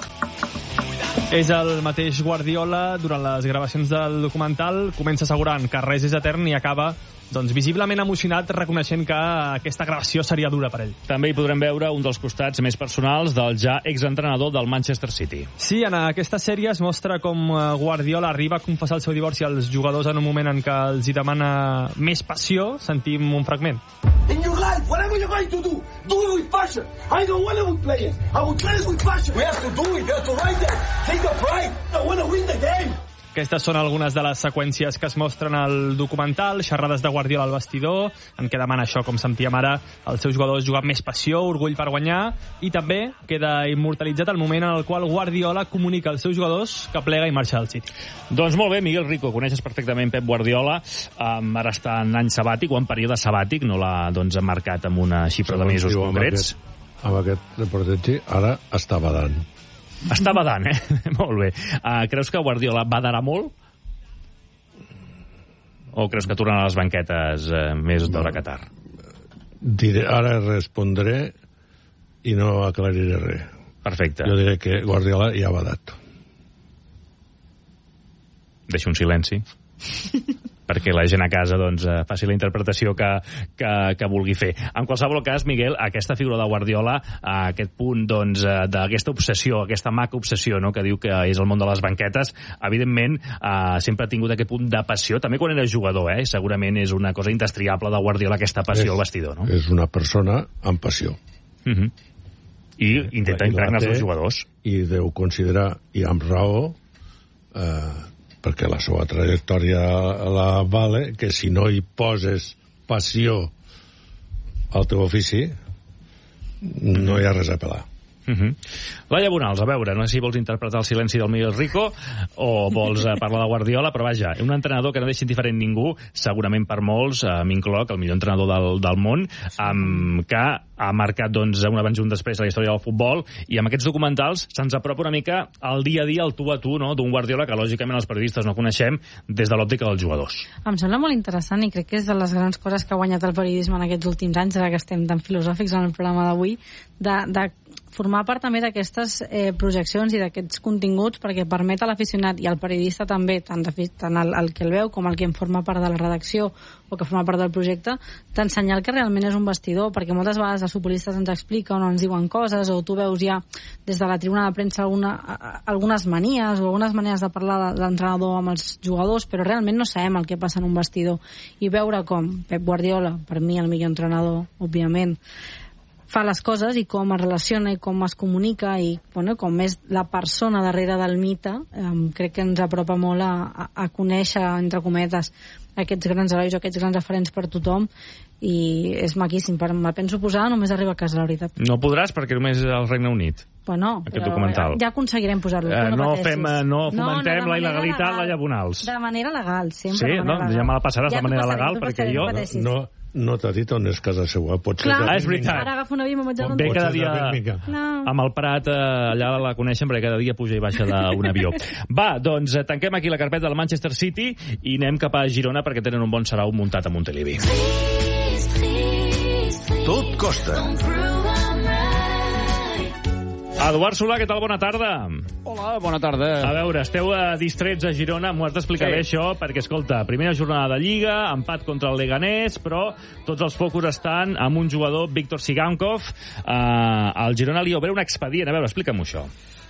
G: És el mateix Guardiola durant les gravacions del documental. Comença assegurant que res és etern i acaba doncs, visiblement emocionat, reconeixent que aquesta gravació seria dura per ell.
A: També hi podrem veure un dels costats més personals del ja exentrenador del Manchester City.
G: Sí, en aquesta sèrie es mostra com Guardiola arriba a confessar el seu divorci als jugadors en un moment en què els hi demana més passió. Sentim un fragment.
V: In your life, whatever you're going to do, do it with passion. I don't want to with players. I will play with passion. We have to do it. We have to write that. Take the pride. I want to win the game.
G: Aquestes són algunes de les seqüències que es mostren al documental, xerrades de Guardiola al vestidor, en què demana això, com sentíem ara, els seus jugadors jugar amb més passió, orgull per guanyar, i també queda immortalitzat el moment en el qual Guardiola comunica als seus jugadors que plega i marxa del City.
A: Doncs molt bé, Miguel Rico, coneixes perfectament Pep Guardiola, um, ara està en any sabàtic o en període sabàtic, no l'ha doncs, marcat amb una xifra de mesos concrets.
F: Amb aquest, amb aquest reportatge, ara està badant.
A: Està badant, eh? Molt bé. Uh, creus que Guardiola badarà molt? O creus que tornarà a les banquetes uh, més d'hora Qatar?
F: Diré, ara respondré i no aclariré res.
A: Perfecte.
F: Jo diré que Guardiola ja ha badat.
A: Deixo un silenci. perquè la gent a casa doncs, faci la interpretació que, que, que vulgui fer. En qualsevol cas, Miguel, aquesta figura de Guardiola, aquest punt doncs, d'aquesta obsessió, aquesta maca obsessió, no?, que diu que és el món de les banquetes, evidentment eh, sempre ha tingut aquest punt de passió, també quan era jugador, eh? Segurament és una cosa indestriable de Guardiola, aquesta passió és, al vestidor, no?
F: És una persona amb passió.
A: Uh -huh. I intenta impregnar els jugadors.
F: I deu considerar, i amb raó, eh, perquè la seva trajectòria la vale, que si no hi poses passió al teu ofici, no hi ha res a pelar.
A: Uh -huh. Laia Bonals, a veure, no sé si vols interpretar el silenci del Miguel Rico o vols uh, parlar de Guardiola, però vaja, un entrenador que no deixa indiferent ningú, segurament per molts, uh, m'incloc, el millor entrenador del, del món, um, que ha marcat doncs, un abans i un després a la història del futbol, i amb aquests documentals se'ns apropa una mica al dia a dia, al tu a tu, no?, d'un Guardiola que lògicament els periodistes no coneixem des de l'òptica dels jugadors.
E: Em sembla molt interessant i crec que és de les grans coses que ha guanyat el periodisme en aquests últims anys, ara que estem tan filosòfics en el programa d'avui, de, de formar part també d'aquestes eh, projeccions i d'aquests continguts, perquè permet a l'aficionat i al periodista també, tant, de, tant el, el que el veu com el que en forma part de la redacció o que forma part del projecte, d'ensenyar el que realment és un vestidor, perquè moltes vegades els futbolistes ens expliquen o ens diuen coses, o tu veus ja des de la tribuna de premsa alguna, algunes manies o algunes maneres de parlar de l'entrenador amb els jugadors, però realment no sabem el que passa en un vestidor. I veure com Pep Guardiola, per mi el millor entrenador, òbviament, fa les coses i com es relaciona i com es comunica i bueno, com és la persona darrere del mite, eh, crec que ens apropa molt a, a, a conèixer, entre cometes, aquests grans herois o aquests grans referents per tothom, i és maquíssim. Per, me penso posar només arriba a casa, la veritat.
A: No podràs perquè només és al Regne Unit.
E: Bueno,
A: aquest documental.
E: Ja aconseguirem posar-lo.
A: Eh,
E: no
A: no,
E: pateixis.
A: fem, no fomentem no, no, la il·legalitat, la Llabonals.
E: De manera legal, sempre.
A: Sí,
E: de
A: no,
E: legal.
A: ja me la passaràs
E: ja
A: de manera
E: passaré,
A: legal, perquè jo...
F: No, no t'ha dit on és casa seva. Pot
E: Clar,
F: ser
A: és veritat.
E: Ara agafo un avió i me'n vaig a
A: Ve cada dia
E: no.
A: amb el Prat, eh, allà la coneixen, perquè cada dia puja i baixa d'un avió. Va, doncs tanquem aquí la carpeta del Manchester City i anem cap a Girona perquè tenen un bon sarau muntat a Montilivi.
H: Tot costa.
A: Eduard Solà, què tal? Bona tarda.
B: Hola, bona tarda.
A: A veure, esteu uh, distrets a Girona, m'ho has d'explicar sí. bé això, perquè, escolta, primera jornada de Lliga, empat contra el Leganés, però tots els focus estan amb un jugador, Víctor Sigankov. Uh, al Girona li obre un expedient. A veure, explica'm això.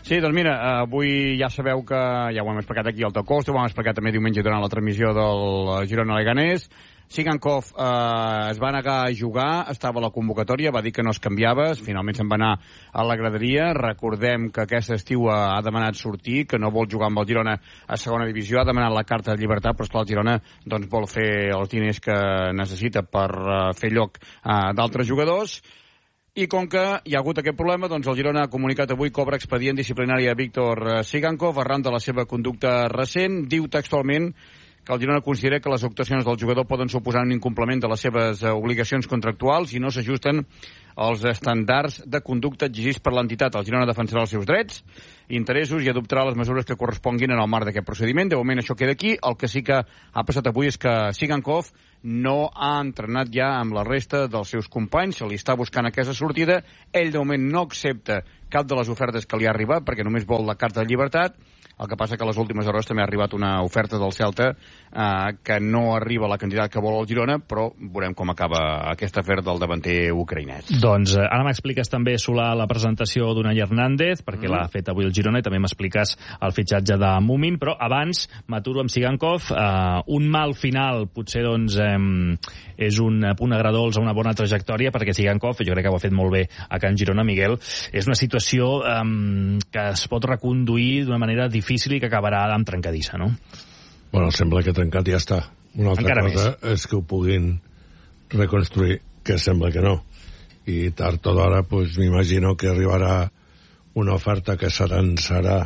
B: Sí, doncs mira, avui ja sabeu que ja ho hem explicat aquí al Tocosto, ho hem explicat també diumenge durant la transmissió del Girona-Leganés. Sigankov eh, es va negar a jugar, estava a la convocatòria, va dir que no es canviava, finalment se'n va anar a la graderia. Recordem que aquest estiu ha demanat sortir, que no vol jugar amb el Girona a segona divisió, ha demanat la carta de llibertat, però esclar, el Girona doncs, vol fer els diners que necessita per uh, fer lloc uh, d'altres jugadors. I com que hi ha hagut aquest problema, doncs el Girona ha comunicat avui que obre expedient disciplinari a Víctor Sigankov arran de la seva conducta recent. Diu textualment que el Girona considera que les actuacions del jugador poden suposar un incompliment de les seves obligacions contractuals i no s'ajusten als estàndards de conducta exigits per l'entitat. El Girona defensarà els seus drets, interessos i adoptarà les mesures que corresponguin en el marc d'aquest procediment. De moment això queda aquí. El que sí que ha passat avui és que Sigankov no ha entrenat ja amb la resta dels seus companys, se li està buscant aquesta sortida. Ell de moment no accepta cap de les ofertes que li ha arribat perquè només vol la carta de llibertat. El que passa que a les últimes hores també ha arribat una oferta del Celta eh, que no arriba a la quantitat que vol el Girona, però veurem com acaba aquest afer del davanter ucraïnès.
A: Doncs eh, ara m'expliques també, Solà, la presentació d'Unai Hernández, perquè mm. l'ha fet avui el Girona, i també m'expliques el fitxatge de Mumin, però abans m'aturo amb Sigankov. Eh, un mal final potser doncs eh, és un punt agradolç a una bona trajectòria, perquè Sigankov, jo crec que ho ha fet molt bé a Can Girona, Miguel, és una situació eh, que es pot reconduir d'una manera difícil difícil i que acabarà amb trencadissa, no?
F: Bueno, sembla que trencat ja està. Una altra Encara cosa més. És que ho puguin reconstruir, que sembla que no. I tard o d'hora, pues, m'imagino que arribarà una oferta que serà, serà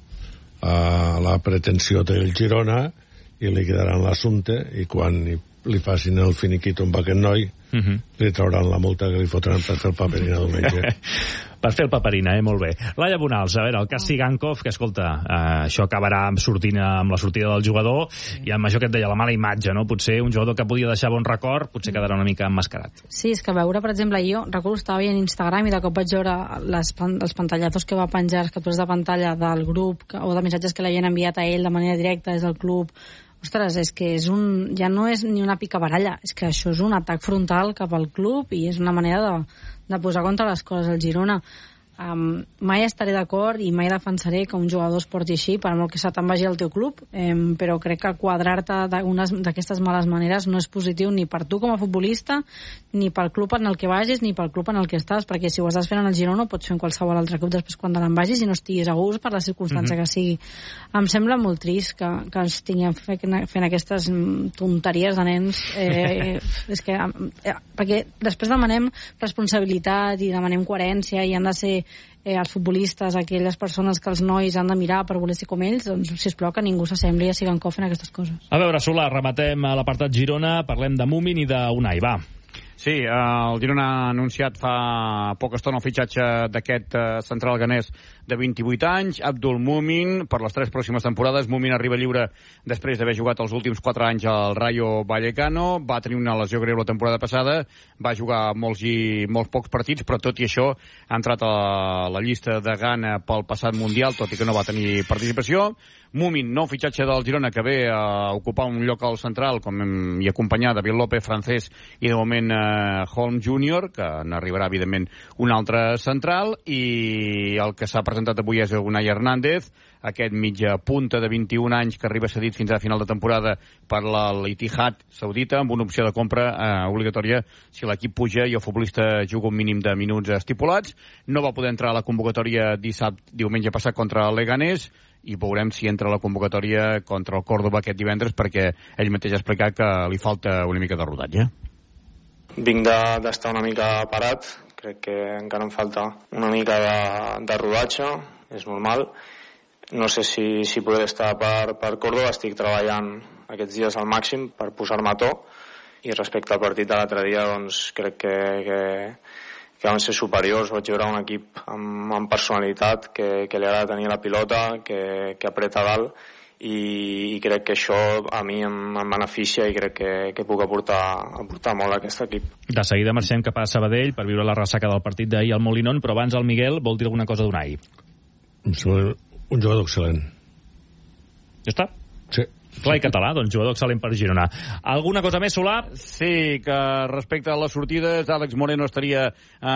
F: a la pretensió del Girona i li quedaran l'assumpte i quan li facin el finiquito amb aquest noi uh -huh. li trauran la multa que li fotran per fer el paperina diumenge.
A: Per fer el paperina, eh? Molt bé. Laia Bonals, a veure, el cas Sigankov, que, escolta, eh, això acabarà amb, sortint, amb la sortida del jugador i amb això que et deia, la mala imatge, no? Potser un jugador que podia deixar bon record, potser quedarà una mica emmascarat.
E: Sí, és que veure, per exemple, jo recordo que estava veient Instagram i de cop vaig veure les, els pantallazos que va penjar, les captures de pantalla del grup que, o de missatges que l'havien enviat a ell de manera directa des del club. Ostres, és que és un, ja no és ni una picabaralla, és que això és un atac frontal cap al club i és una manera de, de posar contra les coses al Girona. Um, mai estaré d'acord i mai defensaré que un jugador es porti així, per molt que se te'n vagi al teu club, um, però crec que quadrar-te d'aquestes males maneres no és positiu ni per tu com a futbolista, ni pel club en el que vagis, ni pel club en el que estàs, perquè si ho estàs fent en el Girona ho pots fer en qualsevol altre club després quan te n'en vagis i no estiguis a gust per la circumstància mm-hmm. que sigui. Em sembla molt trist que, que ens tinguem fent, fent aquestes tonteries de nens, eh, és que, eh, perquè després demanem responsabilitat i demanem coherència i han de ser Eh, els futbolistes, aquelles persones que els nois han de mirar per voler ser com ells, doncs, sisplau, que ningú s'assembli a Sigankov en aquestes coses.
A: A veure, Solà, rematem a l'apartat Girona, parlem de Mumin i d'Unai, va.
B: Sí, eh, el Girona ha anunciat fa poca estona el fitxatge d'aquest eh, central ganès de vint-i-vuit anys, Abdul Mumin, per les tres pròximes temporades. Mumin arriba lliure després d'haver jugat els últims quatre anys al Rayo Vallecano, va tenir una lesió greu la temporada passada, va jugar molts i molts pocs partits, però tot i això ha entrat a la llista de Ghana pel passat Mundial, tot i que no va tenir participació. Mumin, nou fitxatge del Girona, que ve a ocupar un lloc al central, com hem, i acompanyar David López, Francés i de moment eh, Holm júnior, que n'arribarà evidentment un altre central, i el que s'ha presentat avui és Unai Hernández, aquest mitja punta de vint-i-un anys que arriba cedit fins a final de temporada per l'Ittihad saudita, amb una opció de compra eh, obligatòria si l'equip puja i el futbolista juga un mínim de minuts estipulats. No va poder entrar a la convocatòria dissabte, diumenge passat contra el Leganés, i veurem si entra a la convocatòria contra el Córdoba aquest divendres, perquè ell mateix ha explicat que li falta una mica de rodatge.
C: Vinc d'estar de, una mica parat, crec que encara em falta una mica de, de rodatge, és normal. No sé si, si podré estar per, per Córdoba, estic treballant aquests dies al màxim per posar-me a to, i respecte al partit de l'altre dia, doncs crec que, que, que van ser superiors. Vaig veure un equip amb, amb personalitat, que, que li agrada tenir la pilota, que, que apreta dalt, i, i crec que això a mi em, em beneficia i crec que, que puc aportar, aportar molt a aquest equip.
A: De seguida marxem cap a Sabadell per viure la ressaca del partit d'ahir al Molinón, però abans el Miguel vol dir alguna cosa d'Unai.
F: Un jugador excel·lent.
A: Ja està?
F: Sí.
A: Clar i català, doncs jugador excel·lent per Girona. Alguna cosa més, Solà?
B: Sí, que respecte a les sortides, Àlex Moreno estaria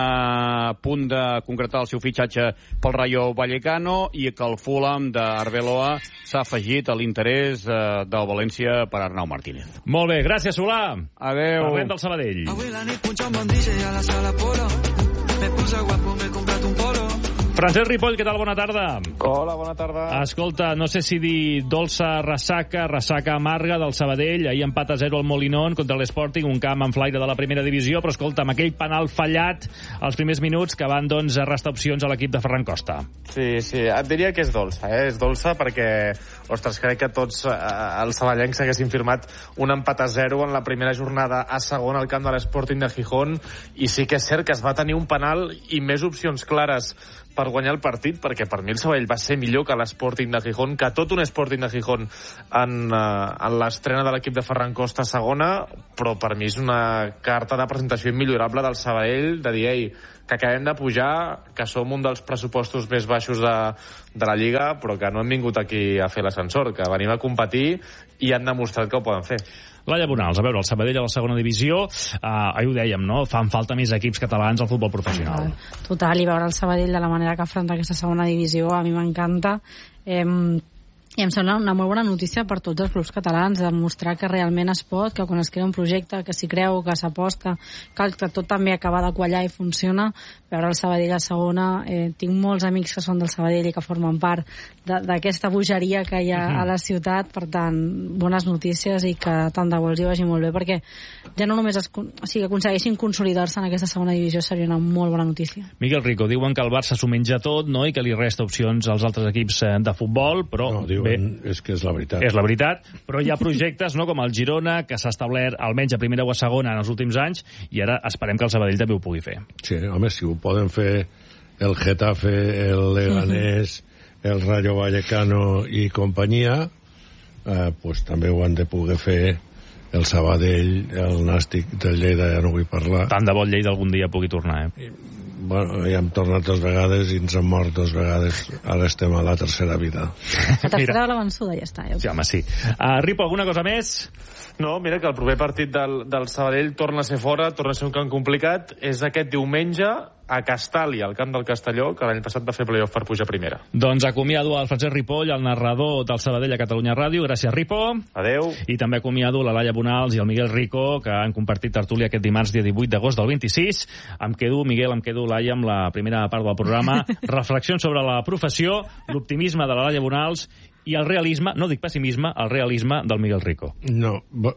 B: a punt de concretar el seu fitxatge pel Rayo Vallecano i que el Fulham d'Arbeloa s'ha afegit a l'interès del València per Arnau Martínez.
A: Molt bé, gràcies, Solà.
B: Adéu.
A: Parlem del Sabadell.
D: Avui la nit punxa un bon D J a la sala Polo. Me puse guapo, m'he comprat un polo.
A: Francesc Ripoll, què tal? Bona tarda.
I: Hola, bona tarda.
A: Escolta, no sé si dir dolça ressaca, ressaca amarga del Sabadell. Ahir empat a zero al Molinón contra l'Sporting, un camp en flaire de la primera divisió, però escolta, amb aquell penal fallat als primers minuts que van, doncs, restar opcions a l'equip de Ferran Costa.
I: Sí, sí, et diria que és dolça, eh? És dolça perquè, ostres, crec que tots eh, els saballencs haguessin firmat un empat a zero en la primera jornada a segon al camp de l'Sporting de Gijón, i sí que és cert que es va tenir un penal i més opcions clares per guanyar el partit, perquè per mi el Sabadell va ser millor que l'Sporting de Gijón, que tot un Sporting de Gijón en, uh, en l'estrena de l'equip de Ferran Costa segona, però per mi és una carta de presentació immillorable del Sabadell, de dir, ei, que acabem de pujar, que som un dels pressupostos més baixos de, de la Lliga, però que no hem vingut aquí a fer l'ascensor, que venim a competir i han demostrat que ho poden fer.
A: Laia Bonals, a veure, el Sabadell a la segona divisió, eh, ahir ho dèiem, no? Fan falta més equips catalans al futbol professional.
E: Total, total, i veure el Sabadell de la manera que afronta aquesta segona divisió a mi m'encanta. Eh, i em sembla una molt bona notícia per tots els clubs catalans, demostrar que realment es pot, que quan es crea un projecte, que s'hi creu, que s'aposta, que, que tot també acaba de quallar i funciona. Veure el Sabadell a segona, eh, tinc molts amics que són del Sabadell i que formen part d'aquesta bogeria que hi ha a la ciutat, per tant, bones notícies i que tant de bo els hi vagi molt bé, perquè ja no només es, o sigui, aconsegueixin consolidar-se en aquesta segona divisió seria una molt bona notícia.
A: Miguel Rico, diuen que el Barça s'ho menja tot, no?, i que li resta opcions als altres equips de futbol, però
F: no, diuen, bé, és que és la veritat.
A: És la veritat, però hi ha projectes, no?, com el Girona, que s'ha establert almenys a primera o a segona en els últims anys, i ara esperem que el Sabadell també ho pugui fer.
F: Sí, home, si ho poden fer el Getafe, el Leganés, el Rayo Vallecano i companyia, eh, pues també ho han de poder fer el Sabadell, el Nàstic del Lleida, ja no vull parlar.
A: Tant de bo el Lleida algun dia pugui tornar, eh?
F: I, bueno, ja hem tornat dues vegades i ens hem mort dues vegades. Ara estem a la tercera vida.
E: La tercera de la vençuda, ja està. Ja
A: sí, home, sí. Uh, Ripo, alguna cosa més?
I: No, mira que el proper partit del, del Sabadell torna a ser fora, torna a ser un camp complicat. És aquest diumenge a Castàlia, al camp del Castelló, que l'any passat va fer playoff per pujar primera.
A: Doncs acomiado el Francesc Ripoll, el narrador del Sabadell a Catalunya Ràdio. Gràcies, Ripo.
I: Adeu.
A: I també acomiado la Laia Bonals i el Miguel Rico, que han compartit tertúlia aquest dimarts, dia divuit d'agost del vint-i-sis. Em quedo, Miguel, em quedo, Laia, amb la primera part del programa. Reflexions sobre la professió, l'optimisme de la Laia Bonals i el realisme, no dic pessimisme, el realisme del Miguel Rico.
F: No, bo...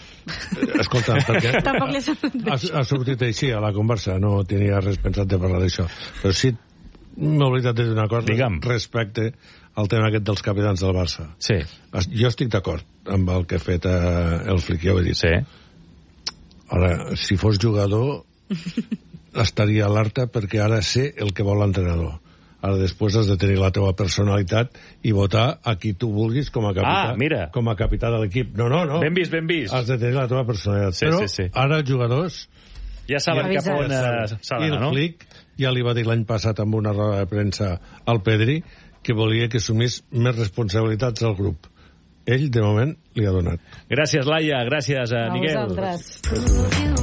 F: escolta, perquè ha, ha sortit així a la conversa, no tenia res pensat de parlar d'això, però sí m'he oblidat de dir una cosa.
A: Digue'm.
F: Respecte al tema aquest dels capitans del Barça.
A: Sí.
F: Jo estic d'acord amb el que ha fet eh, el Flick, ja ho he dit.
A: Sí.
F: Ara, si fos jugador estaria alerta perquè ara sé el que vol l'entrenador. Ara després has de tenir la teva personalitat i votar a qui tu vulguis com a capità,
A: ah, mira.
F: com a capità de l'equip. No, no, no.
A: Ben vist, ben vist.
F: Has de tenir la teva personalitat.
A: Sí,
F: però
A: sí, sí.
F: Ara els jugadors...
A: Ja saben
F: ja
A: cap on s'ha d'anar, no?
F: I el Flick ja li va dir l'any passat amb una roda de premsa al Pedri que volia que assumís més responsabilitats al grup. Ell, de moment, li ha donat.
A: Gràcies, Laia. Gràcies, a Miguel.
E: A vosaltres.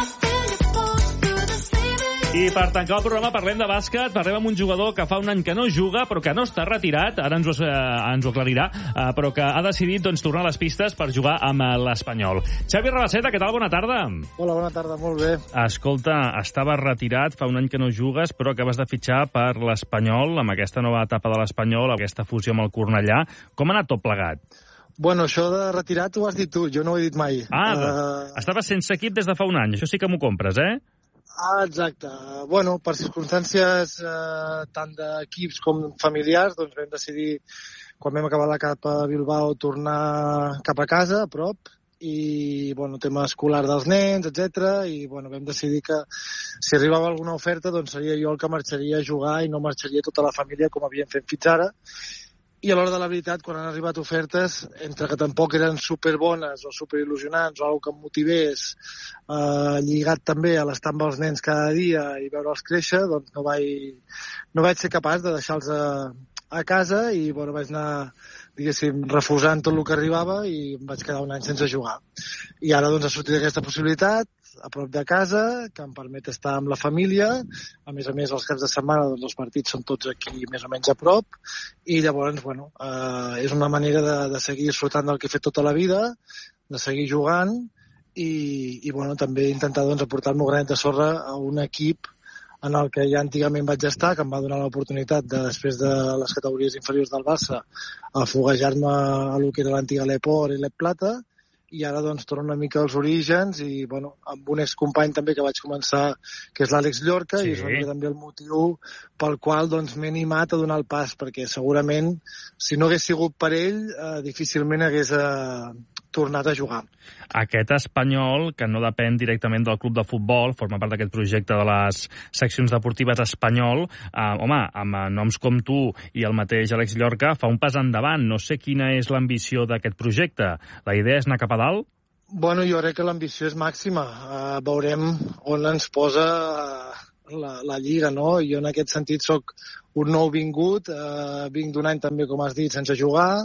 A: I per tancar el programa parlem de bàsquet, parlem amb un jugador que fa un any que no juga, però que no està retirat, ara ens ho, eh, ens ho aclarirà, eh, però que ha decidit doncs, tornar a les pistes per jugar amb l'Espanyol. Xavi Rabaseta, què tal? Bona tarda.
J: Hola, bona tarda, molt bé.
A: Escolta, estaves retirat, fa un any que no jugues, però acabes de fitxar per l'Espanyol, amb aquesta nova etapa de l'Espanyol, aquesta fusió amb el Cornellà. Com ha anat tot plegat?
J: Bueno, això de retirat ho has dit tu, jo no ho he dit mai.
A: Ah, uh... estaves sense equip des de fa un any, això sí que m'ho compres, eh?
J: Ah, exacte. Bueno, per circumstàncies eh, tant d'equips com familiars, doncs vam decidir, quan vam acabar la capa a Bilbao, tornar cap a casa, a prop, i, bueno, tema escolar dels nens, etcètera, i, bueno, vam decidir que si arribava alguna oferta, doncs seria jo el que marxaria a jugar i no marxaria tota la família com havíem fet fins ara. I a l'hora de la veritat, quan han arribat ofertes, entre que tampoc eren superbones o superil·lusionants o alguna que em motivés, eh, lligat també a l'estar amb els nens cada dia i veure'ls créixer, doncs no vaig, no vaig ser capaç de deixar-los a, a casa i bueno, vaig anar, diguéssim, refusant tot el que arribava i em vaig quedar un any sense jugar. I ara doncs ha sortit aquesta possibilitat a prop de casa, que em permet estar amb la família. A més a més, els caps de setmana doncs, els partits són tots aquí més o menys a prop, i llavors, bueno, eh, és una manera de, de seguir disfrutant del que he fet tota la vida, de seguir jugant, i, i bueno, també intentar doncs, aportar el meu granet de sorra a un equip en el que ja antigament vaig estar, que em va donar l'oportunitat de, després de les categories inferiors del Barça, a foguejar-me a lo que era l'antiga l'Eport i l'Ep Plata, i ara doncs torno una mica als orígens i bueno, amb un excompany també que vaig començar, que és l'Àlex Llorca, sí. I és una mica també el motiu pel qual doncs m'he animat a donar el pas, perquè segurament si no hagués sigut per ell eh, difícilment hagués eh, tornat a jugar.
A: Aquest Espanyol, que no depèn directament del club de futbol, forma part d'aquest projecte de les seccions deportives Espanyol, eh, home, amb noms com tu i el mateix Àlex Llorca, fa un pas endavant. No sé quina és l'ambició d'aquest projecte. La idea és anar cap a dalt?
J: Bueno, jo crec que l'ambició és màxima. Uh, veurem on ens posa uh, la, la Lliga, no? Jo en aquest sentit sóc un nou vingut, uh, vinc d'un any també, com has dit, sense jugar,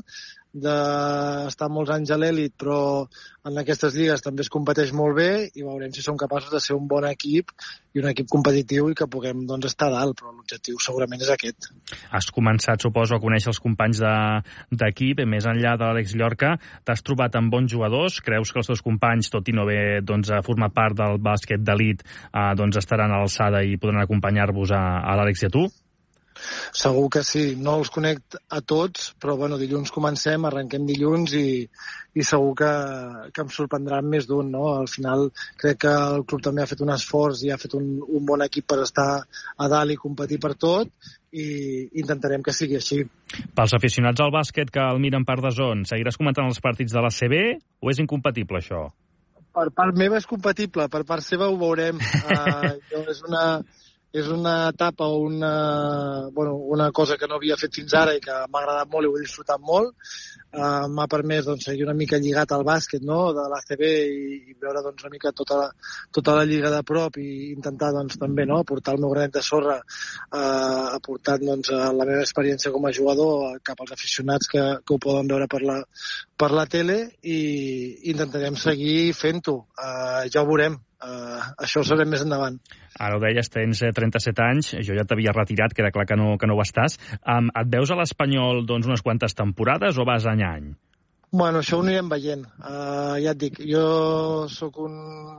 J: d'estar molts anys a l'èlit, però en aquestes lligues també es competeix molt bé i veurem si som capaços de ser un bon equip i un equip competitiu i que puguem doncs, estar a dalt, però l'objectiu segurament és aquest.
A: Has començat, suposo, a conèixer els companys d'equip, de, més enllà de l'Àlex Llorca, t'has trobat amb bons jugadors? Creus que els teus companys, tot i no haver doncs, format part del bàsquet d'elit, eh, doncs estaran a l'alçada i podran acompanyar-vos a, a l'Àlex i a tu?
J: Segur que sí, no els conec a tots, però bueno, dilluns comencem, arrenquem dilluns i, i segur que, que em sorprendran més d'un, no? Al final crec que el club també ha fet un esforç i ha fet un, un bon equip per estar a dalt i competir per tot i intentarem que sigui així.
A: Pels aficionats al bàsquet que el miren per D A Z N, seguiràs comentant els partits de la C B o és incompatible això?
J: Per part meva és compatible, per part seva ho veurem. Uh, jo és una... és una etapa o una, bueno, una cosa que no havia fet fins ara i que m'ha agradat molt i ho he disfrutat molt. Uh, m'ha permès doncs, seguir una mica lligat al bàsquet, no?, de l'A C B i, i veure doncs, una mica tota la, tota la lliga de prop i intentar doncs, també no, aportar el meu granet de sorra, uh, aportant doncs, la meva experiència com a jugador cap als aficionats que, que ho poden veure per la, per la tele i intentarem seguir fent-ho. Uh, ja ho veurem. Uh, això ho sabrem més endavant.
A: Ara ho deies, tens trenta-set anys, jo ja t'havia retirat, queda clar que no, que no ho estàs. Um, et veus a l'Espanyol doncs, unes quantes temporades o vas any a any?
J: Bueno, això ho anirem veient. Uh, ja et dic, jo sóc un,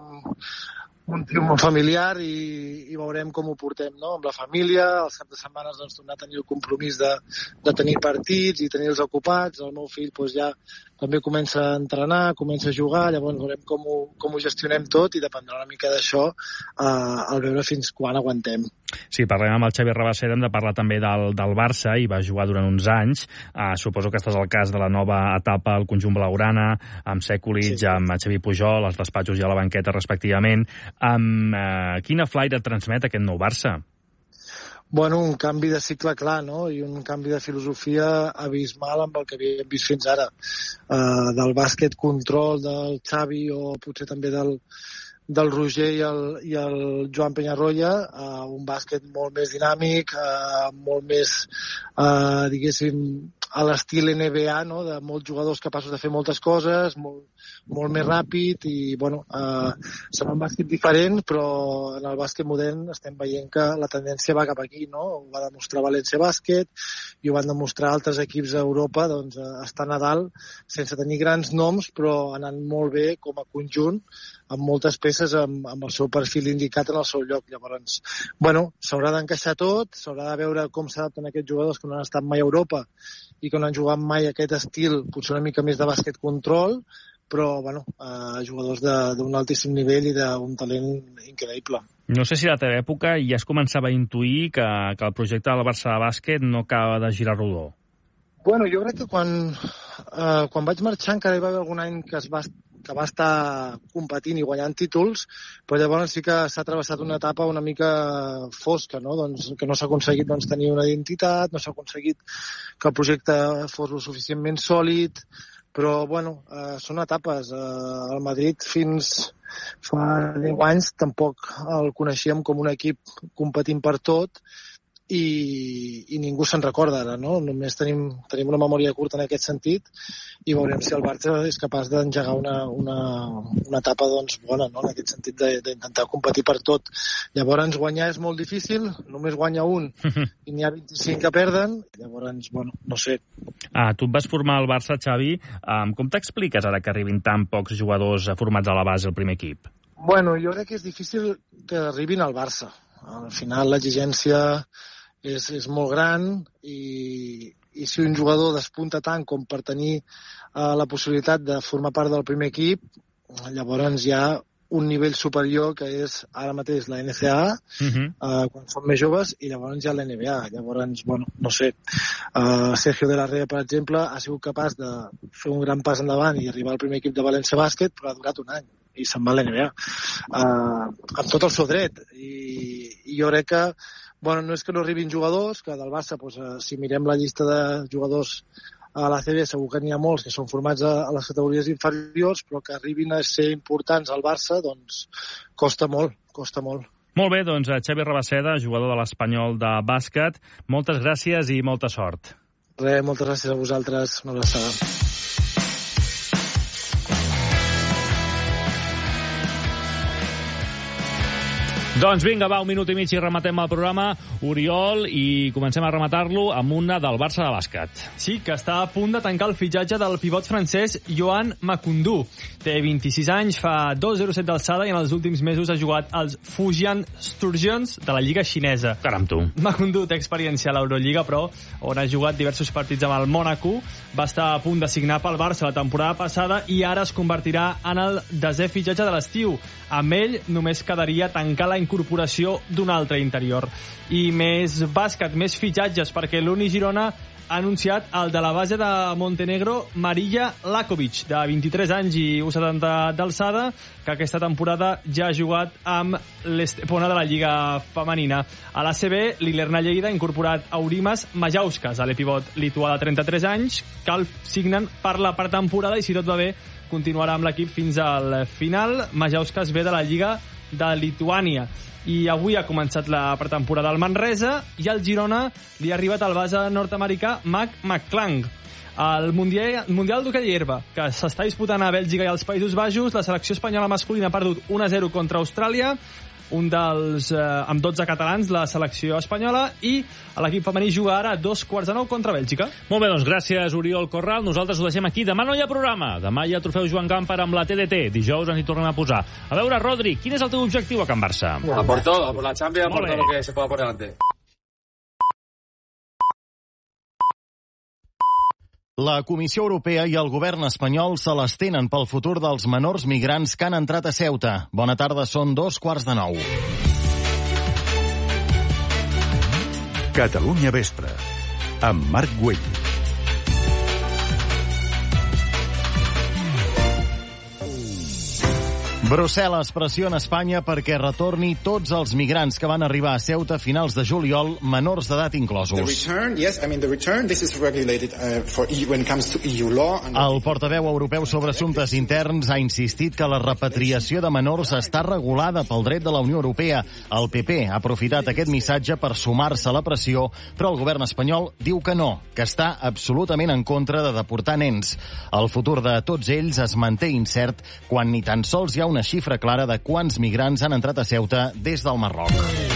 J: un tio molt familiar i, i veurem com ho portem, no?, amb la família. Els caps de setmana doncs, tornar a tenir el compromís de, de tenir partits i tenir-los ocupats. El meu fill doncs, ja també comença a entrenar, comença a jugar, llavors veurem com ho, com ho gestionem tot i dependrà una mica d'això eh, al veure fins quan aguantem.
A: Sí, parlem amb el Xavi Rabaseda, hem de parlar també del, del Barça, i va jugar durant uns anys. Uh, suposo que estàs al cas de la nova etapa al conjunt blaugrana, amb Sekulic, sí, sí. amb Xavi Pujol, els despatxos i a la banqueta, respectivament. Um, uh, quina flaire transmet aquest nou Barça?
J: Bueno, un canvi de cicle clar, no?, i un canvi de filosofia abismal amb el que havíem vist fins ara. Uh, del bàsquet control del Xavi o potser també del, del Roger i el, i el Joan Peñarroya, uh, un bàsquet molt més dinàmic, uh, molt més, uh, diguéssim, a l'estil N B A, no?, de molts jugadors capaços de fer moltes coses, molt, molt més ràpid i, bueno, uh, serà un bàsquet diferent, però en el bàsquet modern estem veient que la tendència va cap aquí, no? Ho va demostrar València Bàsquet i ho van demostrar altres equips a Europa, doncs, estan a dalt sense tenir grans noms, però anant molt bé com a conjunt, amb moltes peces amb, amb el seu perfil indicat en el seu lloc. Llavors, bueno, s'haurà d'encaixar tot, s'haurà de veure com s'adapten aquests jugadors que no han estat mai a Europa i que no han jugat mai aquest estil, potser una mica més de bàsquet control, però, bueno, eh, jugadors d'un altíssim nivell i d'un talent increïble.
A: No sé si a la teva època ja es començava a intuir que, que el projecte del Barça de bàsquet no acaba de girar rodó.
J: Bueno, jo crec que quan, eh, quan vaig marxar encara hi va haver algun any que es va que va estar competint i guanyant títols, però llavors sí que s'ha travessat una etapa una mica fosca, no? Doncs, que no s'ha aconseguit doncs, tenir una identitat, no s'ha aconseguit que el projecte fos lo suficientment sòlid, però bueno, eh, són etapes. Eh, el Madrid fins fa deu anys tampoc el coneixíem com un equip competint per tot, i, i ningú se'n recorda ara, no? Només tenim, tenim una memòria curta en aquest sentit i veurem si el Barça és capaç d'engegar una, una, una etapa doncs, bona, no? En aquest sentit d'intentar competir per tot. Llavors guanyar és molt difícil, només guanya un i n'hi ha vint-i-cinc que perden, llavors, bueno, no sé.
A: Ah, tu et vas formar al Barça, Xavi. Um, com t'expliques ara que arribin tan pocs jugadors formats a la base al primer equip?
J: Bueno, jo crec que és difícil que arribin al Barça. Al final l'exigència és, és molt gran i, i si un jugador despunta tant com per tenir uh, la possibilitat de formar part del primer equip, llavors hi ha un nivell superior que és ara mateix la N C A A, uh-huh. uh, quan són més joves, i llavors hi ha la N B A. Llavors, bueno, no sé, uh, Sergio de la Rea, per exemple, ha sigut capaç de fer un gran pas endavant i arribar al primer equip de València Bàsquet, però ha durat un any i se'n va a l'N B A. Uh, amb tot el seu dret. I, i jo crec que, bueno, no és que no arribin jugadors, que del Barça, doncs, uh, si mirem la llista de jugadors a l'A C B segur que n'hi ha molts que són formats a, a les categories inferiors, però que arribin a ser importants al Barça, doncs costa molt, costa molt.
A: Molt bé, doncs Xavi Rabaseda, jugador de l'Espanyol de bàsquet, moltes gràcies i molta sort.
J: Res, moltes gràcies a vosaltres, una abraçada.
A: Doncs vinga, va, un minut i mig i rematem el programa, Oriol, i comencem a rematar-lo amb una del Barça de bàsquet.
G: Sí, que està a punt de tancar el fitxatge del pivot francès Yohan Makoundou. Té vint-i-sis anys, fa dos coma zero set d'alçada i en els últims mesos ha jugat als Fujian Sturgeons de la Lliga xinesa.
A: Caram, tu.
G: Makoundou té experiència a l'Eurolliga, però on ha jugat diversos partits amb el Mònaco. Va estar a punt de signar pel Barça la temporada passada i ara es convertirà en el desè fitxatge de l'estiu. Amb ell només quedaria tancar la incorporació d'un altre interior. I més bàsquet, més fitxatges, perquè l'Uni Girona ha anunciat el de la base de Montenegro, Marija Lakovic, de vint-i-tres anys i u coma setanta d'alçada, que aquesta temporada ja ha jugat amb l'Estepona de la Lliga Femenina. A l'A C B, l'Ilerna Lleida ha incorporat Aurimas Majauskas, a l'epivot lituà de trenta-tres anys, que el signen per la pretemporada i, si tot va bé, continuarà amb l'equip fins al final. Majauskas ve de la Lliga de Lituània i avui ha començat la pretemporada al Manresa i al Girona li ha arribat el base nord-americà Mac McClung. El Mundial, Mundial d'Hoquei Herba, que s'està disputant a Bèlgica i als Països Baixos, la selecció espanyola masculina ha perdut un a zero contra Austràlia, un dels, eh, amb dotze catalans, la selecció espanyola, i l'equip femení juga ara a dos quarts de nou contra Bèlgica.
A: Molt bé, doncs gràcies, Oriol Corral. Nosaltres ho deixem aquí. Demà no hi ha programa. Demà hi ha trofeu Joan Gamper amb la T D T. Dijous ens hi tornem a posar. A veure, Rodri, quin és el teu objectiu a Can Barça?
K: A por todo, a por la Champions, a por todo lo que se pueda por delante.
T: La Comissió Europea i el govern espanyol se les tenen pel futur dels menors migrants que han entrat a Ceuta. Bona tarda, són dos quarts de nou.
H: Catalunya Vespre, amb Marc Güell.
T: Brussel·les pressiona Espanya perquè retorni tots els migrants que van arribar a Ceuta a finals de juliol, menors d'edat inclosos. El portaveu europeu sobre assumptes interns ha insistit que la repatriació de menors està regulada pel dret de la Unió Europea. El P P ha aprofitat aquest missatge per sumar-se a la pressió, però el govern espanyol diu que no, que està absolutament en contra de deportar nens. El futur de tots ells es manté incert quan ni tan sols hi ha una una xifra clara de quants migrants han entrat a Ceuta des del Marroc.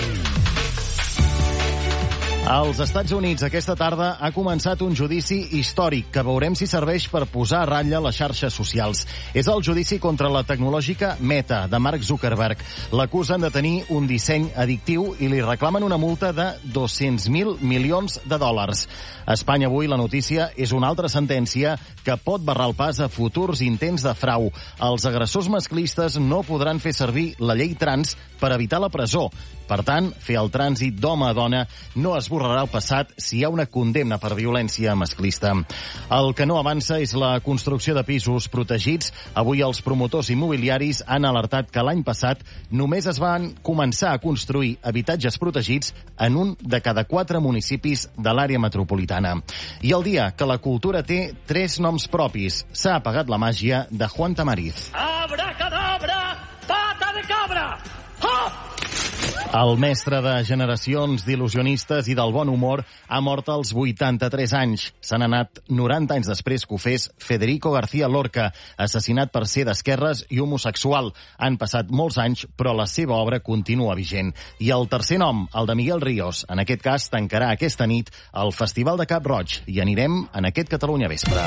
T: Als Estats Units aquesta tarda ha començat un judici històric que veurem si serveix per posar a ratlla les xarxes socials. És el judici contra la tecnològica Meta, de Mark Zuckerberg. L'acusen de tenir un disseny addictiu i li reclamen una multa de dos-cents mil milions de dòlars. A Espanya avui la notícia és una altra sentència que pot barrar el pas a futurs intents de frau. Els agressors masclistes no podran fer servir la llei trans per evitar la presó. Per tant, fer el trànsit d'home a dona no esborrarà el passat si hi ha una condemna per violència masclista. El que no avança és la construcció de pisos protegits. Avui els promotors immobiliaris han alertat que l'any passat només es van començar a construir habitatges protegits en un de cada quatre municipis de l'àrea metropolitana. I el dia que la cultura té tres noms propis, s'ha apagat la màgia de Juan Tamariz.
V: Abracadabra, pata de cabra! Ha!
T: El mestre de generacions d'il·lusionistes i del bon humor ha mort als vuitanta-tres anys. S'han anat noranta anys després que ho fes Federico García Lorca, assassinat per ser d'esquerres i homosexual. Han passat molts anys, però la seva obra continua vigent. I el tercer nom, el de Miguel Ríos, en aquest cas tancarà aquesta nit el Festival de Cap Roig. I anirem en aquest Catalunya Vespre.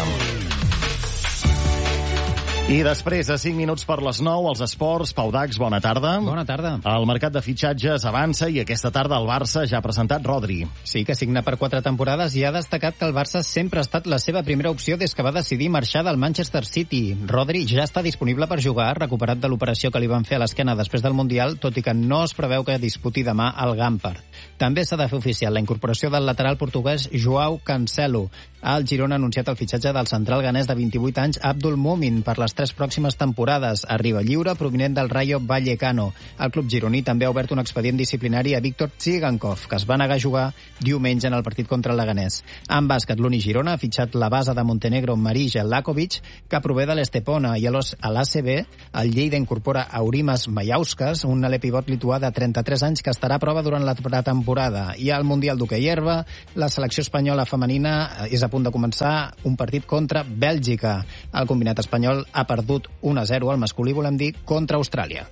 T: I després, a cinc minuts per les nou, els esports. Pau Dax, bona tarda.
M: Bona tarda.
T: El mercat de fitxatges avança i aquesta tarda el Barça ja ha presentat Rodri.
M: Sí, que signa per quatre temporades i ha destacat que el Barça sempre ha estat la seva primera opció des que va decidir marxar del Manchester City. Rodri ja està disponible per jugar, recuperat de l'operació que li van fer a l'esquena després del Mundial, tot i que no es preveu que disputi demà al Gampar. També s'ha de fer oficial la incorporació del lateral portuguès Joao Cancelo. El Girona ha anunciat el fitxatge del central ganès de vint-i-vuit anys Abdul Mumin per les tres pròximes temporades. Arriba lliure provinent del Rayo Vallecano. El club gironí també ha obert un expedient disciplinari a Víctor Tsigankov, que es va negar a jugar diumenge en el partit contra el Leganés. En bàsquet, l'Uni Girona ha fitxat la base de Montenegro Marija Lakovic, que prové de l'Estepona, i a l'A C B el Lleida incorpora Aurimas Majauskas, un alè pivot lituà de trenta-tres anys que estarà a prova durant la pretemporada. I al Mundial d'Hoquei Herba, la selecció espanyola femenina és a punt de començar un partit contra Bèlgica. El combinat espanyol ha perdut un a zero al masculí, volem dir, contra Austràlia.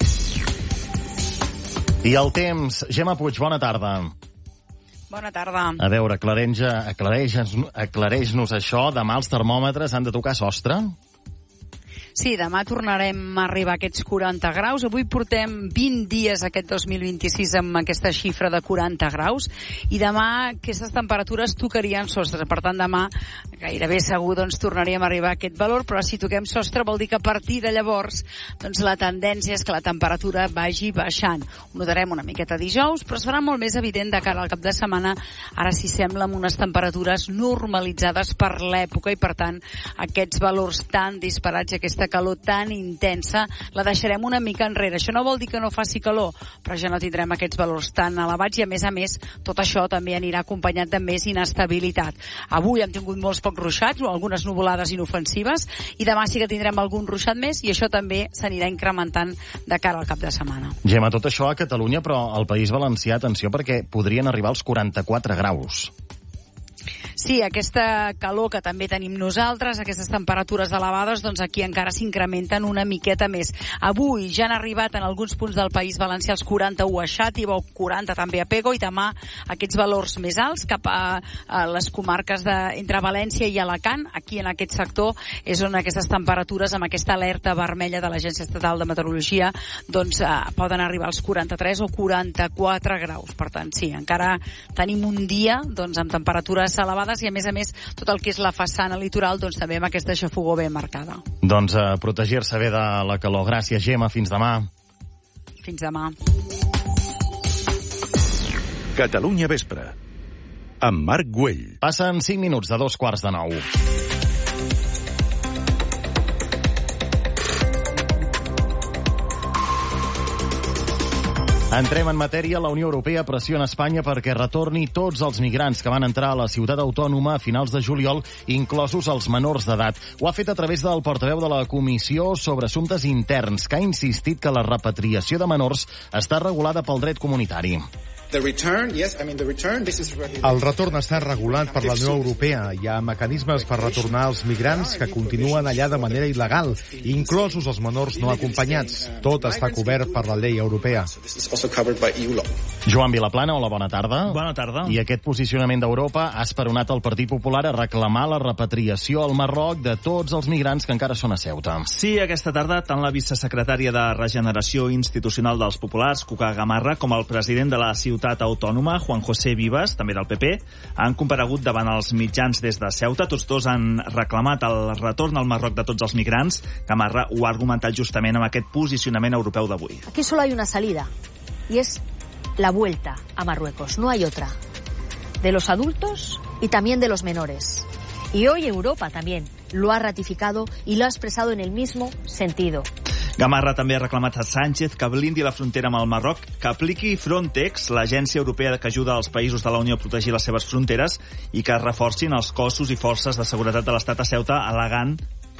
T: I el temps. Gemma Puig, bona tarda.
N: Bona tarda.
T: A veure, aclareix-nos aclareix això. Demà els termòmetres han de tocar sostre?
N: Sí, demà tornarem a arribar a aquests quaranta graus. Avui portem vint dies aquest dos mil vint-i-sis amb aquesta xifra de quaranta graus i demà aquestes temperatures tocarien sostre. Per tant, demà gairebé segur doncs, tornaríem a arribar a aquest valor, però si toquem sostre vol dir que a partir de llavors doncs, la tendència és que la temperatura vagi baixant. Ho notarem una miqueta dijous, però serà molt més evident de cara al cap de setmana. Ara sí sembla amb unes temperatures normalitzades per l'època i, per tant, aquests valors tan disparats i aquesta calor tan intensa la deixarem una mica enrere. Això no vol dir que no faci calor, però ja no tindrem aquests valors tan elevats i, a més a més, tot això també anirà acompanyat de més inestabilitat. Avui hem tingut molts pocs ruixats o algunes nuvolades inofensives i demà sí que tindrem algun ruixat més i això també s'anirà incrementant de cara al cap de setmana.
T: Gemma, tot això a Catalunya, però al País Valencià, atenció, perquè podrien arribar als quaranta-quatre graus.
N: Sí, aquesta calor que també tenim nosaltres, aquestes temperatures elevades, doncs aquí encara s'incrementen una miqueta més. Avui ja han arribat en alguns punts del País Valencià els quaranta-u a Xàtiva o quaranta també a Pego, i demà aquests valors més alts cap a, a les comarques de, entre València i Alacant. Aquí en aquest sector és on aquestes temperatures, amb aquesta alerta vermella de l'Agència Estatal de Meteorologia, doncs eh, poden arribar als quaranta-tres o quaranta-quatre graus. Per tant, sí, encara tenim un dia doncs, amb temperatures elevades i, a més a més, tot el que és la façana litoral, doncs també amb aquesta xafogor ben marcada.
T: Doncs a protegir-se bé de la calor. Gràcies, Gemma. Fins demà.
N: Fins demà.
H: Catalunya Vespre, amb Marc Güell.
T: Passen cinc minuts de dos quarts de nou. Entrem en matèria. La Unió Europea pressiona Espanya perquè retorni tots els migrants que van entrar a la ciutat autònoma a finals de juliol, inclosos els menors d'edat. Ho ha fet a través del portaveu de la Comissió sobre Assumptes Interns, que ha insistit que la repatriació de menors està regulada pel dret comunitari.
O: El retorn està regulat per la Unió Europea. Hi ha mecanismes per retornar els migrants que continuen allà de manera il·legal, inclosos els menors no acompanyats. Tot està cobert per la llei europea.
T: Joan Vilaplana, hola, bona tarda.
P: Bona tarda.
T: I aquest posicionament d'Europa ha esperonat el Partit Popular a reclamar la repatriació al Marroc de tots els migrants que encara són a Ceuta.
P: Sí, aquesta tarda, tant la vicesecretària de Regeneració Institucional dels Populars, Cuca Gamarra, com el president de la ciutat autònoma, Juan José Vives, també del P P, han comparegut davant els mitjans des de Ceuta. Tots dos han reclamat el retorn al Marroc de tots els migrants. Gamarra ho ha argumentat justament amb aquest posicionament europeu d'avui.
Y: Aquí solo hay una salida, y es la vuelta a Marruecos. No hay otra. De los adultos y también de los menores. Y hoy Europa también lo ha ratificado y lo ha expresado en el mismo sentido.
P: Gamarra també ha reclamat a Sánchez que blindi la frontera amb el Marroc, que apliqui Frontex, l'agència europea que ajuda els països de la Unió a protegir les seves fronteres, i que reforcin els cossos i forces de seguretat de l'Estat a Ceuta, al·legant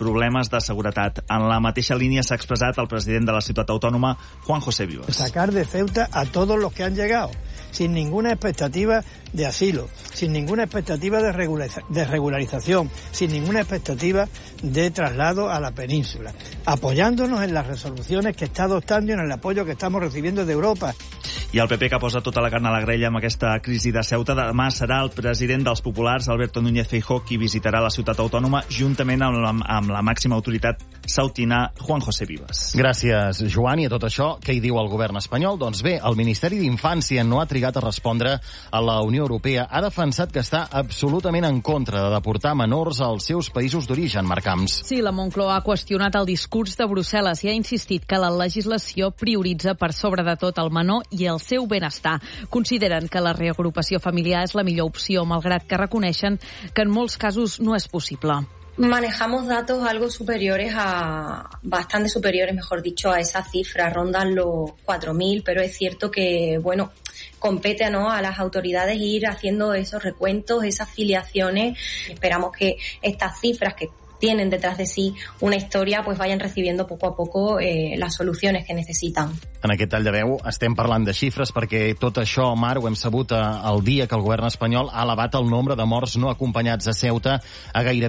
P: problemes de seguretat. En la mateixa línia s'ha expressat el president de la ciutat autònoma, Juan José Vivas.
Q: Sacar de Ceuta a todos los que han llegado, sin ninguna expectativa de asilo, sin ninguna expectativa de, regulariza- de regularización, sin ninguna expectativa de traslado a la península, apoyándonos en las resoluciones que está adoptando y en el apoyo que estamos recibiendo de Europa.
P: I el P P, que posa tota la carn a la grella amb aquesta crisi de Ceuta, demà serà el president dels populars, Alberto Núñez Feijóo, qui visitarà la ciutat autònoma juntament amb la, amb la màxima autoritat sautina, Juan José Vivas.
T: Gràcies, Joan. I a tot això, què hi diu el govern espanyol? Doncs bé, el Ministeri d'Infància no ha trigat a respondre a la Unió Europea. Ha defensat que està absolutament en contra de deportar menors als seus països d'origen, Marc Camps.
R: Sí, la Moncloa ha qüestionat el discurs de Brussel·les i ha insistit que la legislació prioritza per sobre de tot el menor i el seu benestar. Consideren que la reagrupació familiar és la millor opció, malgrat que reconeixen que en molts casos no és possible.
S: Manejamos datos algo superiores a, bastante superiores, mejor dicho, a esa cifra, rondan los cuatro mil, pero es cierto que, bueno, compete, ¿no?, a las autoridades ir haciendo esos recuentos, esas filiaciones. Esperamos que estas cifras que tienen detrás de sí una història, pues vayan recibiendo poco a poco eh, las soluciones que necesitan.
T: En aquest tall de veu estem parlant de xifres perquè tot això, Mar, ho hem sabut el dia que el govern espanyol ha elevat el nombre de morts no acompanyats a Ceuta a gairebé